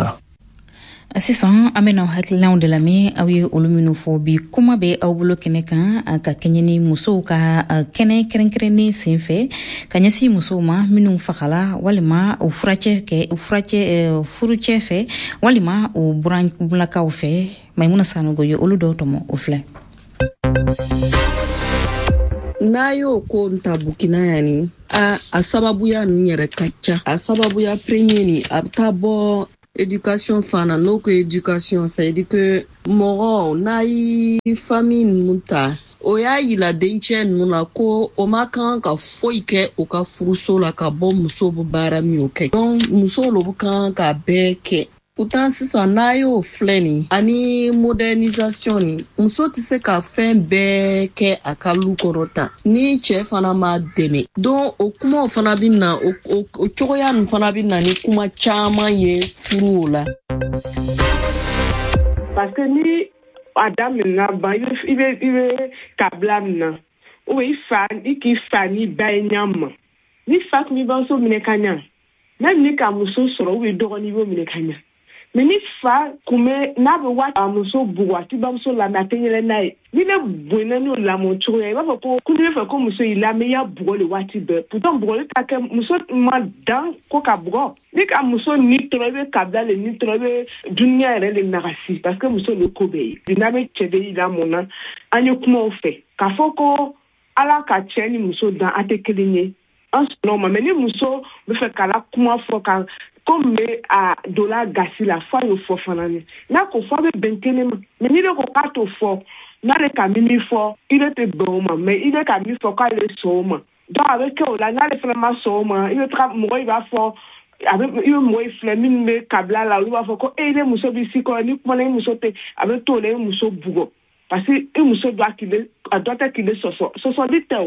Sisan an bɛna hakilinaw de lamɛn aw ye olu minnu fɔ bi kuma bɛ aw bolo kɛnɛ kan ka kɛɲɛ ni musow ka kɛnɛ kɛrɛnkɛrɛnnen sen fɛ ka ɲɛsin musow ma minnu fagala walima u furucɛ fɛ walima u buranlakaw fɛ Maimuna Sanogo ye olu dɔw tɔmɔ o filɛ. N'a y'o ko ta Burkina yani a sababuya ninnu yɛrɛ ka ca. A sababuya premier ni a bɛ taa bɔ éducation fana n'o ko éducation ça veut dire que mɔgɔ n'a ye famille ninnu ta o y'a yira dencɛ ninnu la ko o ma kan ka foyi kɛ o ka furuso la ka bɔ muso bɛ baara min o kɛ donc muso olu kan ka bɛɛ kɛ. Pourtant sisan n'a y'o filɛ nin ani modernisation ni muso tɛ se ka fɛn bɛɛ kɛ a ka lu kɔrɔ tan ni cɛ fana ma dɛmɛ donc o kumaw fana bɛ na o cogoya ninnu fana bɛ na ni kuma caman ye furu o la. Parce que ni a daminɛna ban i bɛ kabila min na ou bien i k'i fa ni ba ye ɲa ma ni fa tun b'i bamuso minɛ ka ɲa même ni ka muso sɔrɔ ou bien dɔgɔnin b'o minɛ ka ɲa. Mais ni fa kume n'a bɛ waati a muso bugɔ a tɛ bamuso lamɛn a tɛ yɛlɛ n'a ye ni ne bonya n'o lamɔ cogo ye i b'a fɔ ko ne bɛ fɛ ko muso y'i lamɛn i y'a bugɔ le waati bɛɛ pourtant bugɔli ka kɛ muso ma dan ko ka bugɔ ni ka muso ni tɔrɔ i bɛ kabila le ni tɔrɔ i bɛ duniya yɛrɛ le nagasi parce que muso le ko bɛɛ ye n'a bɛ cɛ de y'i lamɔ na an ye kumaw fɛ k'a fɔ ko ala ka cɛ ni muso dan a tɛ kelen ye an sɔnna o ma mais ni muso bɛ fɛ k'a la kuma fɔ ka comme a dola gasi la fa yo fɔ fana ne n'a ko fa bɛ bɛn kelen ma mais ni ne ko k'a to fɔ n'ale ka min fɔ i bɛ tɛ bɛn o ma mais i bɛ ka min fɔ k'ale sɔn o ma donc a bɛ kɛ o la n'ale fana ma sɔn o ma i bɛ taga mɔgɔ i b'a fɔ i bɛ mɔgɔ i filɛ minnu bɛ kabila la olu b'a fɔ ko ne muso bɛ si kɔrɔ ni kumana i muso tɛ a bɛ to o la i muso bugɔ parce que i muso doit tɛ k'i sɔsɔ sɔsɔli tɛ o.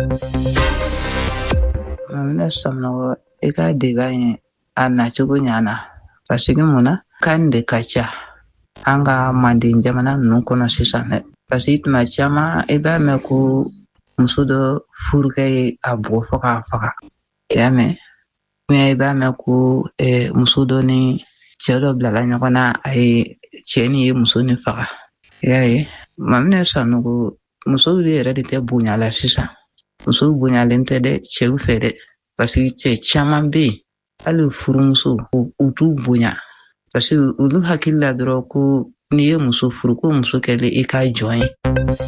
Mamina sɔmɔgɔ i ka deba ye a nacogo ɲana parce que mun na kan de ka ca an ka Manden jamana ninnu kɔnɔ sisan dɛ parce que tuma caman i b'a mɛn ko muso dɔ furukɛ ye a bugɔ fɔ k'a faga i y'a mɛn mais i b'a mɛn ko muso dɔ ni cɛ dɔ bilala ɲɔgɔn na a ye cɛ ni ye muso ni faga i y'a ye Mamina Sanogo musow yɛrɛ de tɛ bonya la sisan musow bonyalen tɛ dɛ cɛw fɛ dɛ parce que cɛ caman bɛ yen hali furumuso u t'u bonya parce que olu hakili la dɔrɔn ko n'i ye muso furu ko muso kɛlen i ka jɔn ye.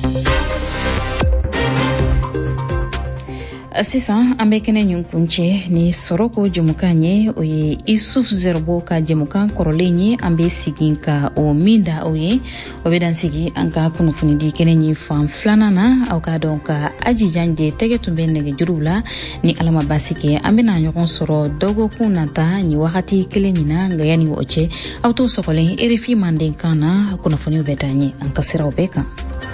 Sisan an bɛ kɛnɛ ɲin kuncɛ ni Soroko jɛmukan ye o ye Isuf Zerbo ka jɛmukan kɔrɔlen ye an bɛ sigi ka o min da aw ye o bɛ dan sigi an ka kunnafonidi kɛnɛ ɲin fan filanan na aw ka dɔn ka ajijan de tɛgɛ tun bɛ nɛgɛjuruw la ni Ala ma basi kɛ an bɛna ɲɔgɔn sɔrɔ dɔgɔkun nata ni wagati kelen nin na nka yanni o cɛ aw t'o sɔgɔlen RFI Manden kan na kunnafoniw bɛ taa ɲɛ an ka siraw bɛɛ kan.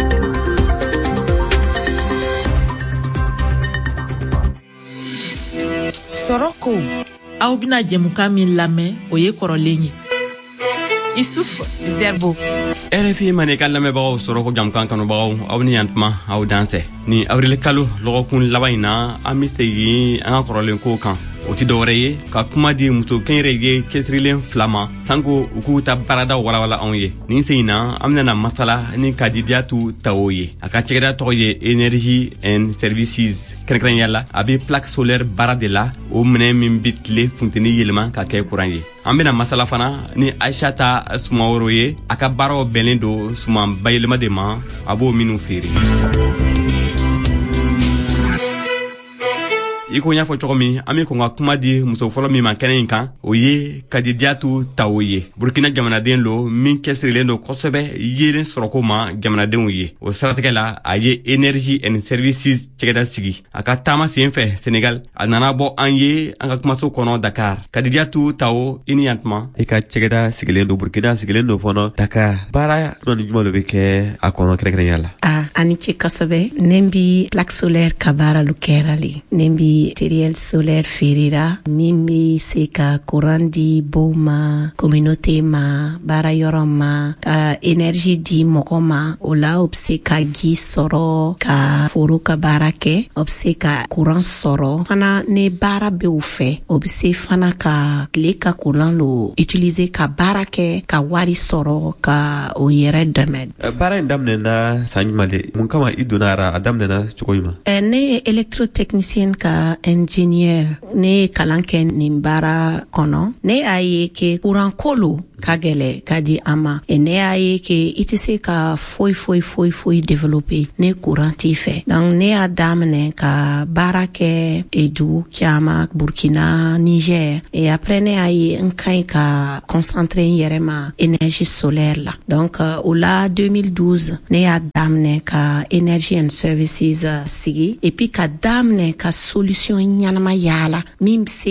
Soroko aw bina jɛmukan min lamɛn o ye kɔrɔlen ye Isuf Zerbo. RFI Manika lamɛnbagaw Soroko jɛmukan kanubagaw aw ni yantuma aw dansɛ ni avril kalo lɔgɔkun laban in na an bɛ segin an ka kɔrɔlen ko kan o tɛ dɔwɛrɛ ye ka kuma di muso kɛnyɛrɛye cɛsirilen fila ma sanko u k'u ta baarada walawala anw ye nin sen in na an bɛna masala ni ka didiyatu ta o ye a ka cɛkɛda tɔgɔ ye Energy and Services kɛrɛnkɛrɛnya la a bɛ plaque solaire baara de la o minɛ min bɛ tile funteni yɛlɛma ka kɛ kuran ye an bɛna masala fana ni Aishata Sumaworo ye a ka baaraw bɛnlen don suman bayɛlɛma de ma a b'o minnu feere. i ko y'a fɔ cogo min an be kɔn ka kuma di muso fɔlɔ min ma kɛnɛ in kan o ye Kadijatu Tawo ye. Burkina jamanaden lo min kɛsirilen do kosɛbɛ yelen sɔrɔko ma jamanadenw ye. O siratigɛ la a ye Energy and Services cɛgɛda sigi a ka taama sen fɛ Senegal a nana bɔ an ye an ka kumaso kɔnɔ Dakar. Kadijatu Tawo i ni yantuma. I ka cɛgɛda sigilen do Burkina sigilen do fɔnɔ Dakar. Baara jumɛn jumɛn bɛ kɛ a kɔnɔ kɛrɛnkɛrɛnya la? Ani ce kosɛbɛ nen bi plaque solaire ka baara lu kɛra le nen bi matériel solaire feerera min be se ka courant di bow ma communauté ma baara yɔrɔ ma ka énergie di mɔgɔ ma o la o be se ka gi sɔrɔ ka foro ka baara kɛ o be se ka courant sɔrɔ fana ni baara be o fɛ o be se fana ka tile ka courant lo utiliser ka baara kɛ ka wari sɔrɔ ka o yɛrɛ dɛmɛ. Baara in daminɛna san jumɛn de mun kama i donna a daminɛna cogo jumɛn? Ne ye électrotechnicien ka ingénieur ne ye kalan kɛ nin baara kɔnɔ ne y'a ye ke courant ko lo ka gɛlɛ ka di an ma ne y'a ye ke i tɛ se ka foyi développer ne courant t'i fɛ donc ne y'a daminɛ ka baara kɛ dugu caman Burkina Niger et après ne y'a ye n ka ɲi ka concentrer n yɛrɛ ma énergie solaire la donc o la 2012 ne y'a daminɛ ka Energy and Services sigi et puis ka daminɛ ka solution ɲanama yala min be se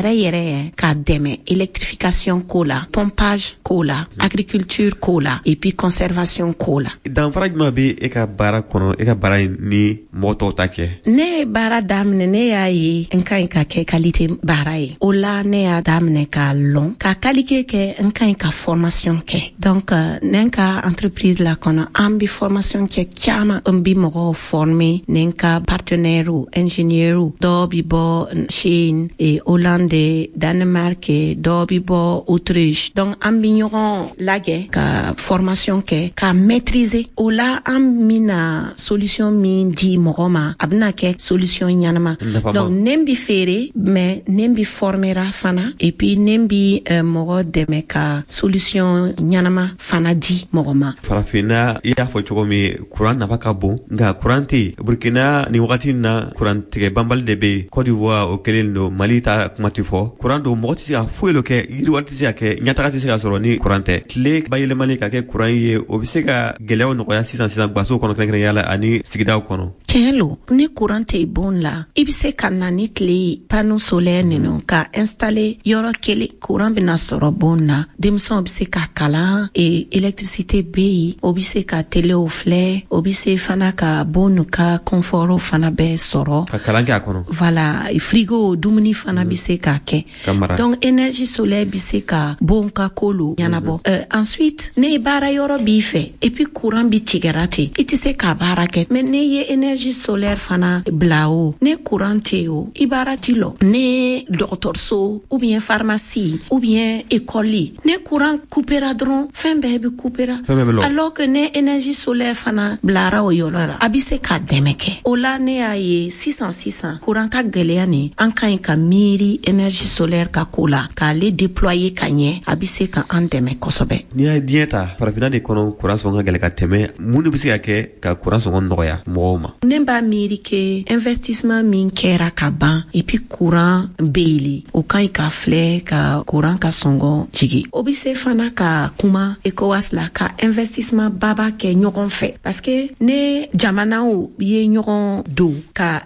yɛrɛ ka dɛmɛ électrification ko la pompage ko la agriculture ko la et puis conservation ko la. Danfara jumɛn be e ka baara kɔnɔ e ka baara ni mɔgɔ tɔw ta kɛ? Ne baara daminɛ ne y'a ye n ka ɲi ka kɛ qualité baara ye o la ne y'a daminɛ ka lɔn ka qualité kɛ n ka ɲi ka formation kɛ donc ne ka entreprise la kɔnɔ an be formation kɛ caman n bi mɔgɔw former ne ka partenaire ingénieur dɔw bi bɔ Chine et Hollande Danemark dɔw bi bɔ Autriche donc an bi ɲɔgɔn lajɛ ka formation kɛ ka maîtriser o la an mina solution min di mɔgɔ ma a bena kɛ solution ɲanama donc ne bi feere mais ne bi formera fana et puis ne bi mɔgɔ dɛmɛ ka solution ɲanama fana di mɔgɔ ma. Farafina i y'a fɔ cogo min courant nafa ka bon nka courant tɛ Burkina ni wagati na courant tigɛ banbali de be Côte d'Ivoire o kelen do Mali ta kuma ti fɔ courant do mɔgɔ tɛ se ka foyi lo kɛ yiriwali tɛ se ka kɛ ɲataga tɛ se ka sɔrɔ ni courant tɛ tile bayɛlɛmali ka kɛ courant ye o be se ka gɛlɛyaw nɔgɔya sisan gwasow kɔnɔ kɛrɛnkɛrɛnya la ani sigidaw kɔnɔ. Tiɲɛ lo ni courant tɛ bon la i be se ka na ni tile panneau solaire ninu ka installer yɔrɔ kelen courant bena sɔrɔ bon na denmisɛnw be se ka kalan électricité be yen o be se ka telew filɛ o be se fana ka bon ka confort fana bɛɛ sɔrɔ ka kalan kɛ a kɔnɔ voilà frigo dumuni fana be se ka kɛ donc énergie solaire be se ka bon ka kolo ɲanabɔ ensuite ne baara yɔrɔ b'i fɛ et puis courant bi tigɛra ten i tɛ se ka baara kɛ mais ne ye énergie solaire fana bila o ne courant tɛ o i baara ti lɔ ne dɔgɔtɔrɔso ou bien pharmacie ou bien école ne courant coupera dɔrɔn fɛn bɛɛ bi coupera alors que ne énergie solaire fana bilara o yɔrɔ la a bi se ka dɛmɛ kɛ o la ne y'a ye sisan courant ka gɛlɛya ni an ka ɲi ka miiri énergie solaire ka ko la k'ale déployer ka ɲɛ a bi se ka an dɛmɛ kosɛbɛ. N'i y'a diɲɛ ta farafina de kɔnɔ courant sɔngɔ ka gɛlɛ ka tɛmɛ mun de be se ka kɛ ka courant sɔngɔ nɔgɔya mɔgɔw ma? Ne b'a miiri ke investissement min kɛra ka ban et puis courant beili o ka ɲi ka filɛ ka courant ka sɔngɔ jigi o be se fana ka kuma ECOWAS la ka investissement baba kɛ ɲɔgɔn fɛ parce que ne jamanaw ye ɲɔgɔn do ka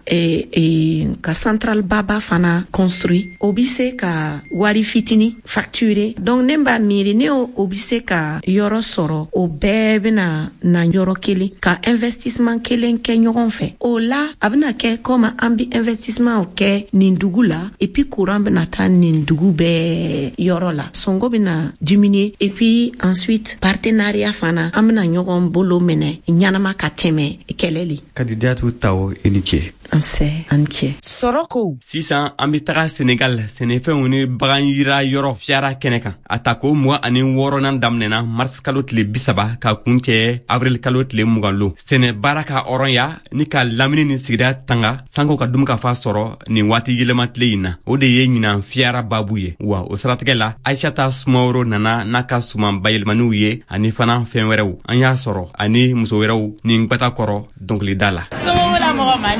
ka central baba fana construit o be se ka wari fitini facturer donc ne b'a miiri ne o be se ka yɔrɔ sɔrɔ o bɛɛ bena na yɔrɔ kelen ka investissement kelen kɛ ɲɔgɔn fɛ o la a bena kɛ comme an bi investissement kɛ nin dugu la et puis courant bena ta nin dugu bɛɛ yɔrɔ la sɔngɔ bena diminuer et puis ensuite partenariat fana an bena ɲɔgɔn bolo minɛ ɲanama ka tɛmɛ kɛlɛli. Kadijatu Tawo i ni ce. An cɛ. Soroko. Sisan an be taga Senegal sɛnɛfɛnw ni bagan yira yɔrɔ fiyara kɛnɛ kan a ta ko 26nan daminɛna mars kalo tile 30 ka kun cɛ avril kalo tile 20 lo sɛnɛ baara ka hɔrɔnya ni ka lamini ni sigida tanga sanko ka dum ka fa sɔrɔ nin waati yɛlɛma tile in na o de ye ɲinan fiyara babu ye wa o siratigɛ la Aishata Sumaworo nana n'a ka suman bayɛlɛmaniw ye ani fana fɛn wɛrɛw an y'a sɔrɔ ani muso wɛrɛw nin gbata kɔrɔ dɔnkilida la.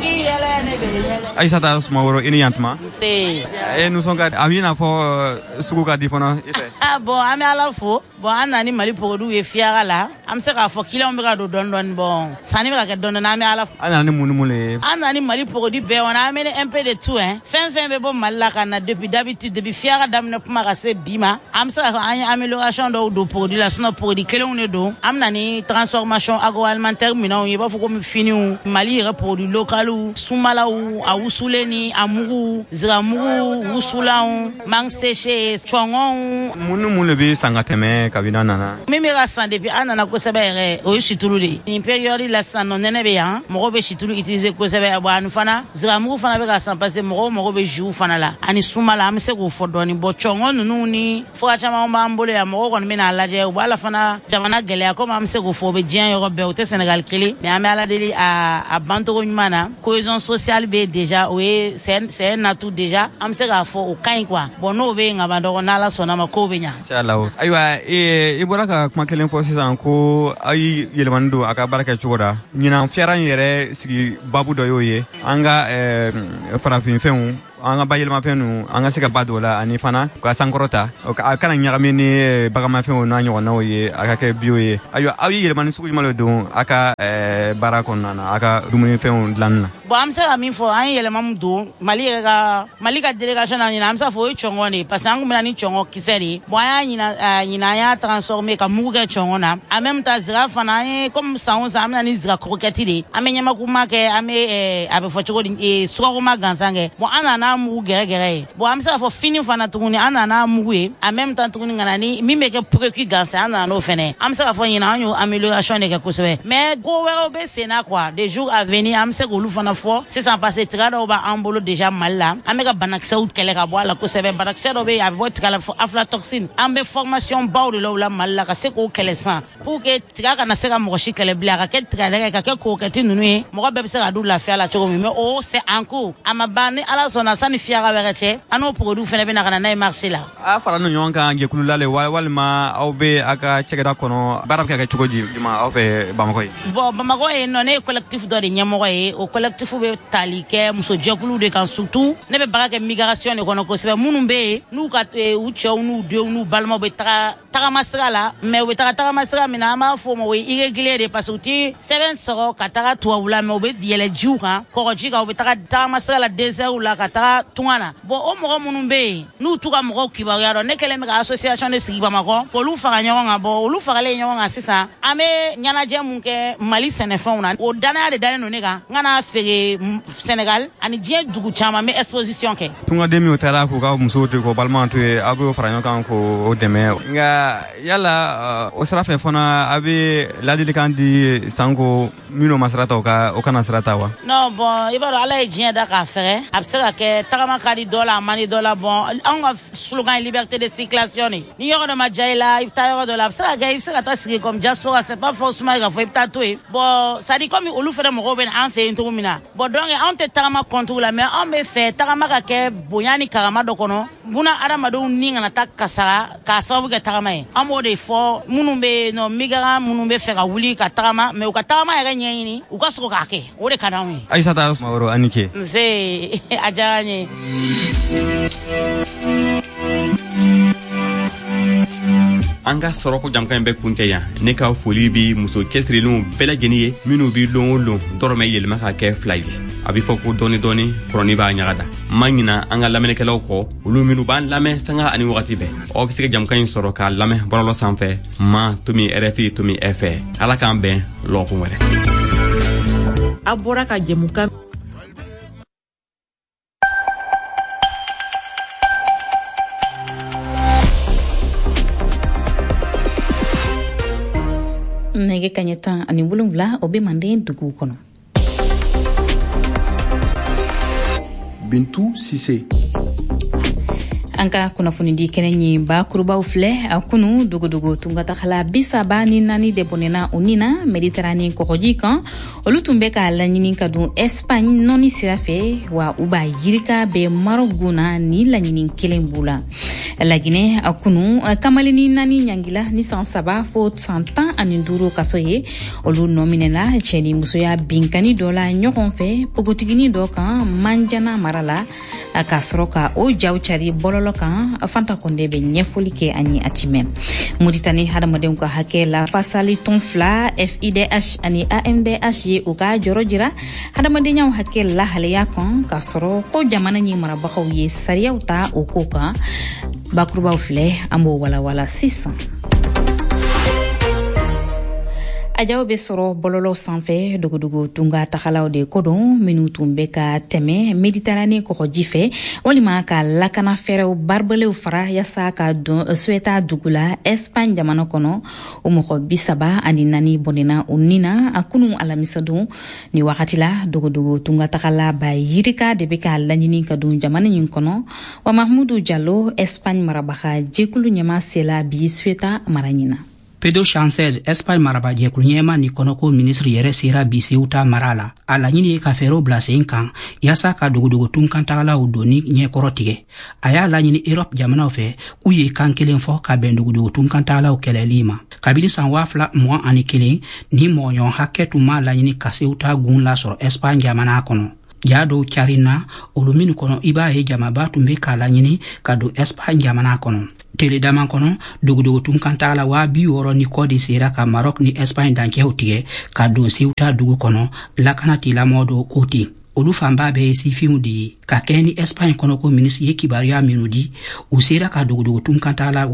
Aïssata Soumaworo ini yantma c'est et nous sommes amina fo sukuka difono ife bon ami ala fo bon anani mali produit e fiara la am se ka fo kilo mbira do don bon sani mbira ke don na ami ala anani munumule anani mali produit be on a amené un peu de tout hein fin be bon mal la kana depuis d'habitude depuis fiara dam ne puma rase bima am se amélioration do produit la sono produit kele on do am nani transformation agroalimentaire mina y ba fo ko fini mali produit local ou soumala ou awusuleni amuru ziramuru wusulau mang séché chongon munumule be sangateme kabina nana mimi rasan depuis anana ko sebere o shitulu de in période la sanon nene be yan mo be shitulu utiliser ko sebere bo anu fana ziramuru fana be rasan passer mo be jou fana la ani soumala am se ko fodoni bo chongon nunu ni fo chama mbambole ya mo ko mina laje o bala fana jamana gele ko am se ko fo be dien yo be o te Sénégal kili mais am ala deli a banto nyumana cohésion sociale be déjà oui c'est un atout déjà am se ga fo o kain quoi bon no be ngabando na la sona ma ko be nya inshallah aywa ibora ka kuma kelen fo sisan ko ay yelmando aka baraka chugoda nyina fiaran yere sigi babu do yoye anga farafin fenu anga bayilma fenu anga sika badola ani fana ka sankorota kana nyagami ni bagama fenu na nyo na oye aka ke bioye ayo ayi yelman suku malo do aka barakon nana aka dumuni fenu lanna bo am sa ami fo an yelman do mali ka délégation na am sa fo chongo ni parce que ngumina ni chongo kiseri bo ya nyina ya transformer ka muga chongo na en même temps zira fana comme ça on sa amna ni zira kroketi de amenya makuma ke ame abe fo choko di suko ma gansange bo anana mu gere bo am sa fo fini fana tuguni anana muwe en même temps tuguni nganani mi meke précu gansa anana no fene am sa fo nyina anyo amélioration de quelque chose mais go wero be sena quoi des jours à venir am sa go lu fana fo c'est sans passer trada oba ambolo déjà mal là ameka banaksa out kele ka bo la ko sebe banaksa do be abo trala fo aflatoxine ambe formation baw de la mal la ka se ko kele san pour que traka na se ka mo shi kele bla ka ke trala ka ke ko kati nunu mo be se ka du la fia la choko mais oh c'est en cours amabane ala sona sani fiara werete ano produit fene be na kana na marché la a fara no nyonka nge kululale walma awbe aka chegeda kono barab ka choko jima awfe bamako bon bamako no ne collectif do de nyamo o collectif be talike muso jekulu de kan surtout ne be baraka migration ne kono ko sebe munumbe nu ka u chew nu de nu balma be taka masra la mais we taka masra mina ma fo mo irrégulier de parce que 7 soro ka taka to wula me be diele jiuka ko jika be taka masra la 2 heures la ka taka tungana bon o mo munumbe nu tuka mo ki ba yaro ne kele me association de sigi ba mako ko lu fara nyonga bo lu fara le nyonga sisa ame nyana je munke mali senefon na o dana de dana no nega ngana fere Sénégal ani je dugu chama me exposition ke tunga demi o tara ko ka muso to ko balmanto e ago fara nyonga ko o deme nga yala o srafe fona abi ladili kandi sango mino masrata o kana srata wa non bon ibaro ala e jien da ka fere absera ke tagama kadi dola mani dola bon on slogan liberté de circulation ni yoro de majaila ibta yoro de la absera ga ibsera ta sigi comme diaspora c'est pas forcément ga fo ibta to bon ça dit comme olu fere mo roben en fait into mina bon donc on te tagama contre la mais on me fait tagama ka ke bonyani karama do kono buna adamado ninga na takasara ka sababu ke tagama e amo de fo munumbe no migara munumbe fera wuli ka tagama mais ka tagama ya nyini uka soko ka ke o de kanawi Aïssata Soumaworo anike nze ajanye anga soroko jamkan be kunteya ne ka foli bi muso kestrelu bela jeniye minu bi lon dorme yelma ka ke flyli abi foko doni kroni ba nyaada mangina anga lamenekelaw ko ulu minu ban lame sanga ani wakati be o bisike jamkan soro ka lame borolo sanfe ma tumi RFI tumi FE ala kan be loko wele abora ka jemuka nege kanyeta ani bulungla obe mande dugu kono Bintou Sissé anka kunafunidi kenenyi ba kurubaw filɛ a kunu dogodogo tungatagala 34 de bonena unina Mediterranée kɔgɔji kan olu tun bɛ ka laɲini ka dun Espagne nɔni sira fɛ wa u b'a yirika bɛ Maroc guna ni laɲini kelen b'u la Laginɛ a kunu kamalini nani ɲangila ni san 3 fo san 15 kaso ye olu nɔminɛla cɛni musoya binkani dɔ la ɲɔgɔn fɛ pogotigini dɔ kan Manjana mara la ka sɔrɔ ka o jaw cari bɔlɔlɔ kan Fanta Konde bɛ ɲɛfɔli kɛ ani atimɛ Mauritanie hadamadenw ka hakɛ la fasali tɔn 2 FIDH ani AMDH ye u ka jɔrɔ jira hadamadenya hakɛ la haleya kan ka sɔrɔ ko jamana ɲɛ marabagaw ye sariyaw ta o ko kan bakurubaw filɛ an b'o walawala sisan Ajaw be sɔrɔ bɔlɔlɔ sanfɛ dogodogo tunga tagalaw de kodon minnu tun bɛ ka tɛmɛ Mediterranée kɔgɔji fɛ walima ka lakana fɛrɛw barbelew fara yasa ka don Ceuta dugu la Espagne jamana kɔnɔ o mɔgɔ 34 bɔnɛna o nina a kunu alamisadon ni wagati la dogodogo tunga tagala ba yirika de bɛ ka laɲini ka don jamana ɲin kɔnɔ wa Mahmudu Jallo Espagne marabaga jɛkulu ɲɛma sela bi Ceuta mara ɲina Pedro Sánchez Espagne maraba jɛkulu ɲɛma ni kɔnɔko ministre yɛrɛ sera bi Ceuta mara la a laɲini ye ka fɛɛrɛw bila sen kan yasa ka dogodogo tunkantagalaw doni ɲɛkɔrɔ tigɛ a y'a laɲini Europe jamanaw fɛ k'u ye kan kelen fɔ ka bɛn dogodogo tunkantagalaw kɛlɛli ma kabini san 2021 ni mɔgɔɲɔgɔn hakɛ tun ma laɲini ka Ceuta gun lasɔrɔ Espagne jamana kɔnɔ ja dɔw carina olu minnu kɔnɔ i b'a ye jamaba tun bɛ k'a laɲini ka don Espagne jamana kɔnɔ tele daman kɔnɔ dogodogo tunkantagala 60 ni kɔdi sera ka Maroc ni Espagne dancɛw tigɛ ka don Ceuta dugu kɔnɔ lakana tilamɔgɔ dɔw ko ten olu fanba bɛ ye sifinw de ye ka kɛ ni Espagne kɔnɔko ministre ye kibaruya minnu di u sera ka dogodogo tunkantagala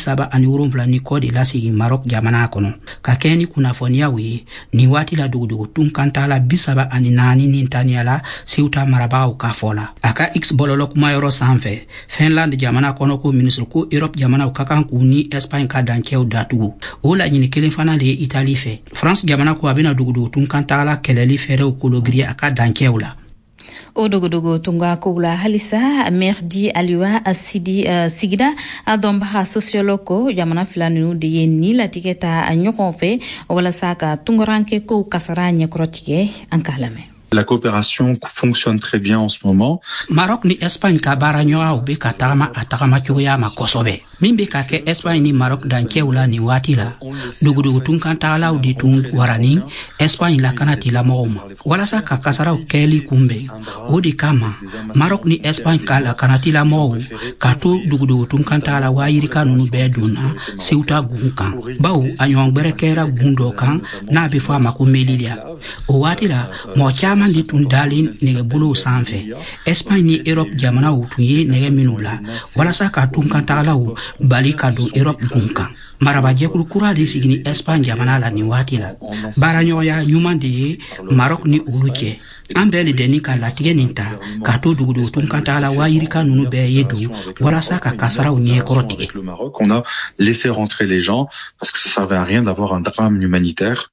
37 ni kɔdi lasigi Maroc jamana kɔnɔ ka kɛ ni kunnafoniyaw ye ni waati la dogodogo tunkantagala 34 ni taniya la Ceuta marabagaw ka fɔ la a ka X bɔlɔlɔ kumayɔrɔ sanfɛ Finland jamana kɔnɔko ministre ko Europe jamanaw ka kan k'u ni Espagne ka dancɛw datugu o laɲini kelen fana de ye Italie fɛ France jamana ko a bɛna dogodogo tunkantagala kɛlɛli fɛɛrɛw kologiriya a ka dancɛw la o dogodogo tunga kula halisa Merdi Aliwa Asidi Sigida adomba sociologo jamana filanu de ye ni latigeta a ɲɔgɔn fɛ walasa ka tungoranke ko kasara ɲɛkɔrɔ tigɛ an k'a lamɛn La coopération fonctionne très bien en ce moment. Maroc ni Espagne ka baara ɲɔgɔnw bɛ ka tagama a tagama cogoya ma kosɛbɛ min bɛ ka kɛ Espagne ni Maroc dancɛw la ni waati la dogodogo tunkantagalaw de tun warani Espagne lakana tilamɔgɔw ma walasa ka kasaraw kɛli kunbɛn o de kama Maroc ni Espagne ka lakana tilamɔgɔw ka to dogodogo tunkantagala wayirika ninnu bɛɛ donna Ceuta gun kan bawo a ɲɔgɔn gbɛrɛ kɛra gun dɔ kan n'a bɛ fɔ a ma ko Melilla o waati la mɔgɔ caman de tun dalen nɛgɛbolow sanfɛ Espagne ni Europe jamanaw tun ye nɛgɛ minnu bila walasa ka tunkantagalaw bali ka don Europe gun kan maraba jɛkulu kura de sigi ni Espagne jamana la nin waati la baaraɲɔgɔnya ɲuman de ye Maroc ni olu cɛ an bɛɛ le deni ka latigɛ nin ta ka to dogodogo tunkantagala wayirika ninnu bɛɛ ye don walasa ka kasaraw ɲɛkɔrɔ tigɛ. On a laissé rentrer les gens parce que ça servait à rien d'avoir un drame humanitaire.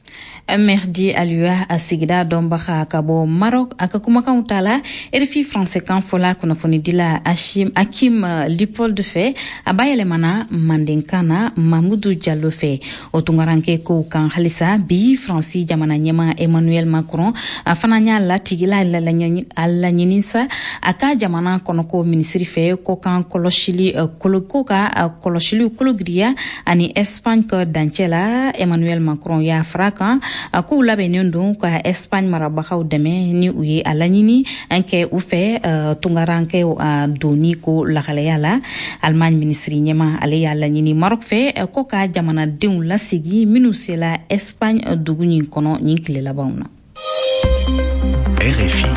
Merdi Aliwa Asigida Dombaha Kabo Maroc akakumakan tala RFI français kan fola kunafoni dila Hakim Lipold fe abayele mana mandenkana Mahmoudou Diallo fe otungaranke ko kan halisa bi Franci jamana nyema Emmanuel Macron afananya latigila alla nyinisa aka jamana konoko ministri fe ko kan koloshili kologria ani Espagne ko dancela Emmanuel Macron ya fraka ko labɛnnen don ka Espagne marabagaw dɛmɛ ni u ye a laɲini an kɛ u fɛ tungarankew doni ko lahalaya la Allemagne ministri ɲɛma ale y'a laɲini Maroc fɛ ko ka jamanadenw lasigi minnu sela Espagne dugu ɲin kɔnɔ ɲin tile labanw na. RFI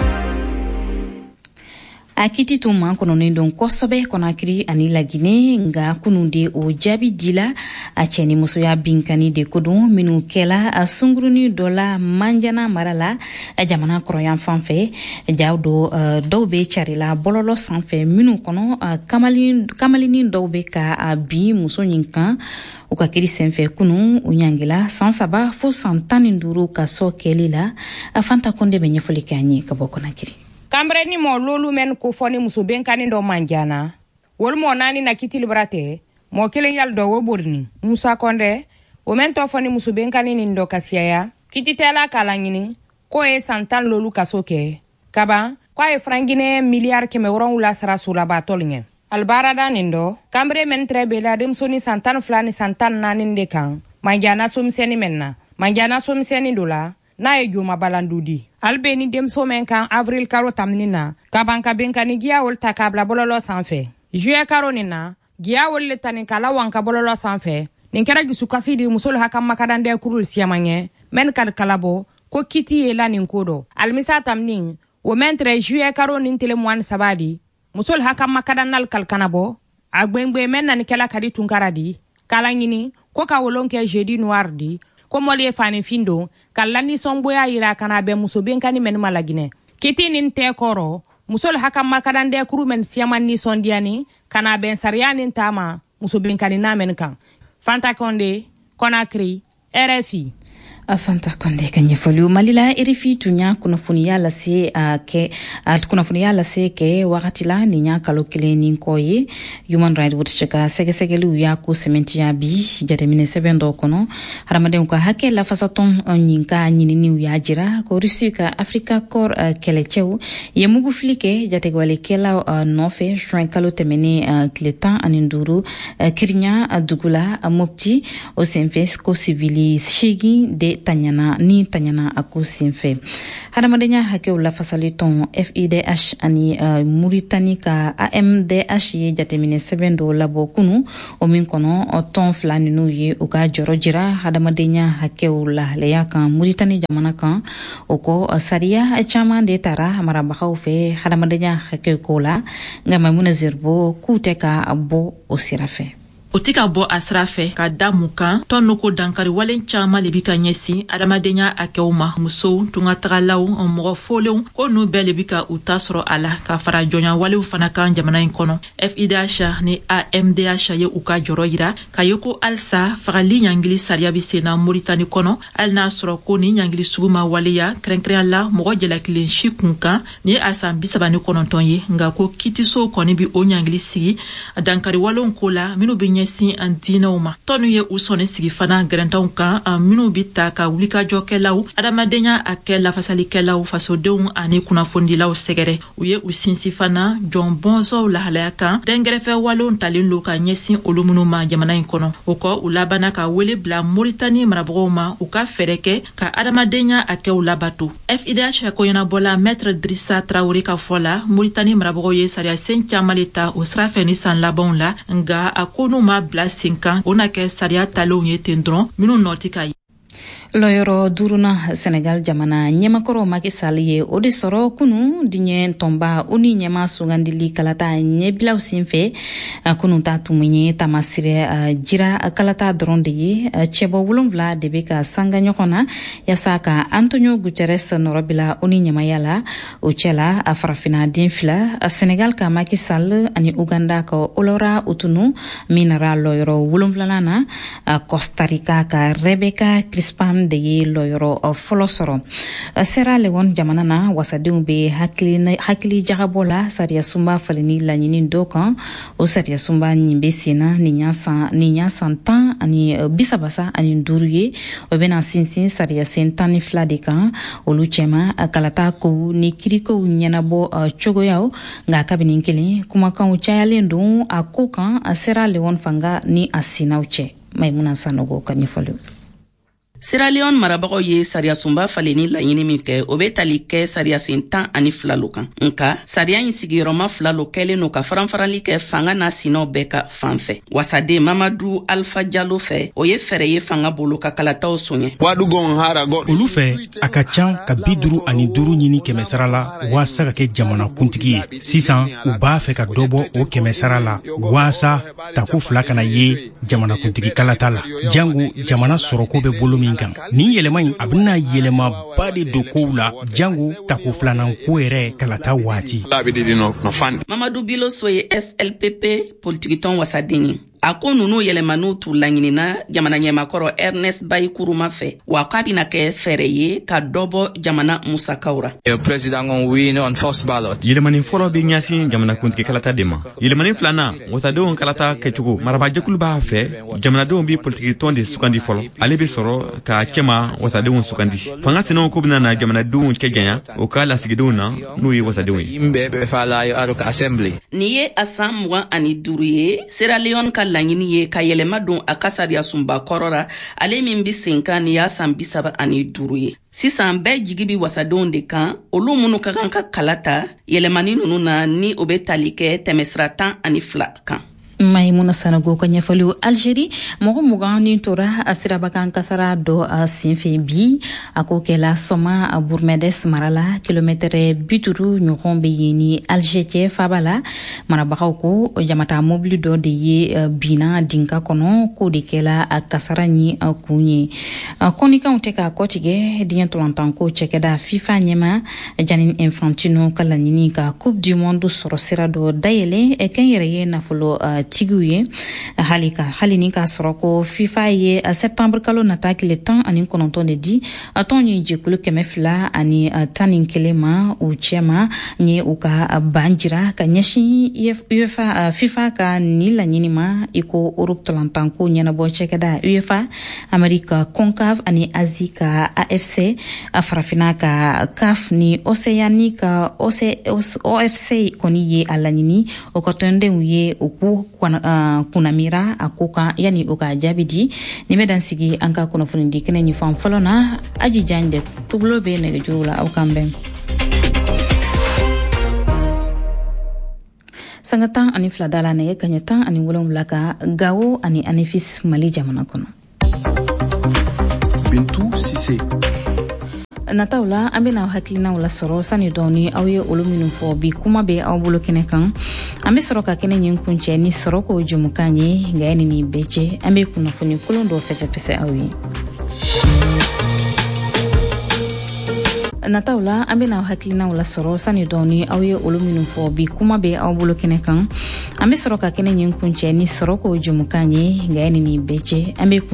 a kiti tun man kɔnɔnen don kosɛbɛ Konakiri ani Laginɛ nga kunun de o jaabi dila a cɛni musoya binkani de kodon minnu kɛla a sunguruni dɔ la Manjana mara la a jamana kɔrɔyan fan fɛ jaw dɔw bɛ carila bɔlɔlɔ sanfɛ minnu kɔnɔ kamalinin dɔw bɛ ka bin muso ɲin kan u ka kiri senfɛ kunun u ɲangila san 3 fo san 15 ka sɔ kɛli la a Fanta Konde bɛ ɲɛfɔli kɛ an ye ka bɔ Konakiri. Kambre ni mo lolu men ko foni muso benkani do manjana wolmo nani na kitil brate mo kelen yal do wo borni Musa Konde o men to foni muso benkani nin do kasiya kititela kala nyini ko e santan lolu kasoke kaba kwa e frangine miliar keme woron wula sara sula batolnye albarada nindo kambre men trebe la dem soni santan flani santan nanin de kan manjana somseni menna manjana somseni dola na e juma balandudi albeni dem somen kan avril karo tamnina kabanka benkani giya wol takabla bololo sanfe juye karo nina giya wol letani kala wanka bololo sanfe ninkera gisu kasidi musol hakam makadande kurul siamanye men kad kalabo ko kiti yela ninkodo almisa tamnin wo mentre juye karo nintele mwan sabadi musol hakam makadanal kalkanabo agbengbe men nan kala kadi tunkaradi kala ngini ko ka wolonke jeudi noir di ko moli fani findo kalani somboya ira kana be muso benkani men malagine kiti nin te koro musol hakam makadande kuru men siaman ni sondiani kana ben sariani tama muso benkani na men kan Fanta Konde Conakry RFI Fanta Konde kanyefolu malila RFI tunya kunafunia lase ke wakati la ninya kalokele ninkoye Human Rights Watch chaka segesegelu ya ku sementia bi jatemine sebendo kono haramade ko hake la fasaton nyinka nyini ya jira ko rusika Africa Corps kelecheu yemugu flike jategwale kela nofe shrin kalotemene kleta aninduru kirnya dugula mopti o senfes ko civili shigi de tanyana ako sinfe hadamadenya hake la fasaliton FIDH ani Mauritanie ka AMDH ye jatemine 7 do labo kunu o min kono o ton flani no ye o ka jorojira hadamadenya hake la leya kan Mauritanie jamana kan o ko saria chama de tara marabakha fe hadamadenya hake ko la ngama munazirbo kuteka abo o sirafe o tika bo asrafe ka damukan tonoko dankari walen chama lebika nyesi adamadenya akewma muso tunga tagalaw mogo folew ko no be lebika utasro ala ka fara jonya wale fana kan jamana inkono FIDH ni AMDH ye uka joroyira kayoko alsa fagali nyangili saria bisena Mauritanie kono al nasro ko ni nyangili suguma waleya krenkren la mogo jela kilin shikunka ni asam bisabani kono tonye nga ko kitiso koni bi o nyangili sigi dankari walon kola minu bi si andina uma tonu ye usone sigi fana grentaun kan minu bita ka wulika jokelaw adamadenya akela fasali kelaw fasodeun ani kuna fondilaw segere uye usinsi fana John Bonzo la halaka dengrefe walon talin ka nyesi olumunu ma jamana inkono uko ulabana ka wele bla Mauritanie maraboma uka fereke ka adamadenya ake ulabatu FIDH ko yana bola maître Drissa Traoré ka fola Mauritanie marabogo ye saria sencha maleta usrafe ni san labon la nga akono ma bla 5 ans on a ke saria talon ye tendron minu notika Loyoro duruna Senegal jamana nyemakoro Macky Sall ye ode soro kunu dinye tomba uni nyema sugandili kalata nyebila usinfe kunu tatu mwenye tamasire jira kalata dronde ye chebo wulumvla debeka sanga nyokona yasaka Antonio Guterres norobila uni nyema yala uchela farafina dinfla Senegal ka Macky Sall ani Uganda ka olora utunu minara loyoro wulumvla nana Costa Rica ka Rebecca Crispan de ye loyoro folosoro Sierra Leone jamana na wasadeu be hakili jagabola saria sumba falini la nyini dokan o saria sumba nyimbe sina ninya santan ani bisabasa ani nduruye obena sinsin saria sentani fladeka oluchema kalata ko ni kiriko nyanabo chogoyao nga kabinin kele kuma kan uchayale ndo akokan Sierra Leone fanga ni asina uche Maimuna Sanogo kanyefolo Sierra Leone marabago ye saria sumba faleni la yini mike obetali ke saria sintan ani flalokan nka saria insigiroma flalo kele no ka faranfarali ke fanga na sino beka fanfe wasade Mamadou Alpha Diallo fe oye fere ye fanga bolo ka kalata osonye olu fe akacan ka 55 ɲini kɛmɛsara la waasa ka kɛ jamana kuntigi ye sisan u b'a fɛ ka dɔbɔ o kɛmɛsara la waasa tako fila kana ye jamana kuntigi kalata la jango jamana sɔrɔko bɛ bolo min kan nin yɛlɛma in a bɛna yɛlɛmaba de don kow la jango tako filanan ko yɛrɛ kalata waati Mamadou Bilo Soye SLPP politikiton wasadeni a ko nunu yɛlɛmaniw t'u laɲinina jamana ɲɛmakɔrɔ Ernest Bai Kuruma fɛ wa k'a bena kɛ fɛɛrɛ ye ka dɔbɔ jamana musakaw ra. yɛlɛmani fɔlɔ be ɲasin jamanakuntigi kalata de ma. yɛlɛmani filanan wasadenw kalata kɛcogo marabajɛkulu b'a fɛ jamanadenw be politiki tɔn de sugandi fɔlɔ ale be sɔrɔ ka cɛma wasadenw sugandi fanga senenw ko bena na jamanadenw cɛ janya o ka lasigidenw na n'o ye wasadenw ye. Ni ye a san 25 ye Sierra Leone ka laɲini ye ka yɛlɛma don a ka sariya sunba kɔrɔ ra ale min be sen kan ni y'a san 35 ye. Sisan bɛɛ jigi bi wasadenw de kan olu minnu ka kan ka kala ta yɛlɛmani nunu na ni o be tali kɛ tɛmɛsira 12 kan. Maimuna Sanogo ka ɲɛfɔliw Algérie mɔgɔ 20 ni tora a sirabakan kasara dɔ a senfɛ bi a ko kɛla sɔma a Bourmedes marala kilomɛtɛrɛ 50 ɲɔgɔn be yen ni Alger cɛ faba la marabagaw ko jamata mobili dɔ de ye bina dinka kɔnɔ ko de kɛla a kasara ni a kun ye kɔnikanw tɛ ka kɔtigɛ diɲɛ tɔlɔntanko cɛkɛda FIFA ɲɛma Gianni Infantino ka laɲini ka Coupe du Monde sɔrɔ sira dɔ dayɛlɛ kɛn yɛrɛ ye nafolo tigiw ye hali ni ka sɔrɔ ko FIFA ye septembre kalo nata tile 19 de di tɔn ye jɛkulu 211 ma u cɛma ni u ka ban jira ka ɲɛsin UEFA FIFA ka ni laɲini ma iko Europe tɔlɔntanko ɲɛnabɔ cɛkɛda UEFA Amerika CONCACAF ani Asie ka AFC farafina ka CAF ni Océanie ka OFC kɔni ye a laɲini o ka tɔndenw ye u ku kunamira a ko kan yani o ka jaabi di ni bɛ dan sigi an ka kunnafoni di kɛnɛ ɲɛfan fɔlɔ na aji jan de tugulo bɛ nɛgɛjuru la aw kan bɛn sanga 12 da la nɛgɛ kaɲɛ 17 ka Gawo ani Anefis Mali jamana kɔnɔ. Bintu Sise nataw la an bena hakilinaw la sɔrɔ sani dɔɔni aw ye olu minnu fɔ bi kuma bɛ aw bolo kɛnɛ kan an be sɔrɔ ka kɛnɛ ɲin kuncɛ ni sɔrɔ ko jumukan ye nka yani ni bɛɛ cɛ an be kunnafoni kolon dɔ fɛsɛfɛsɛ aw ye nataw la an bena hakilinaw la sɔrɔ sani dɔɔni aw ye olu minnu fɔ bi kuma bɛ aw bolo kɛnɛ kan an be sɔrɔ ka kɛnɛ ɲin kuncɛ ni sɔrɔ ko jumukan ye nka yani ni bɛɛ cɛ an be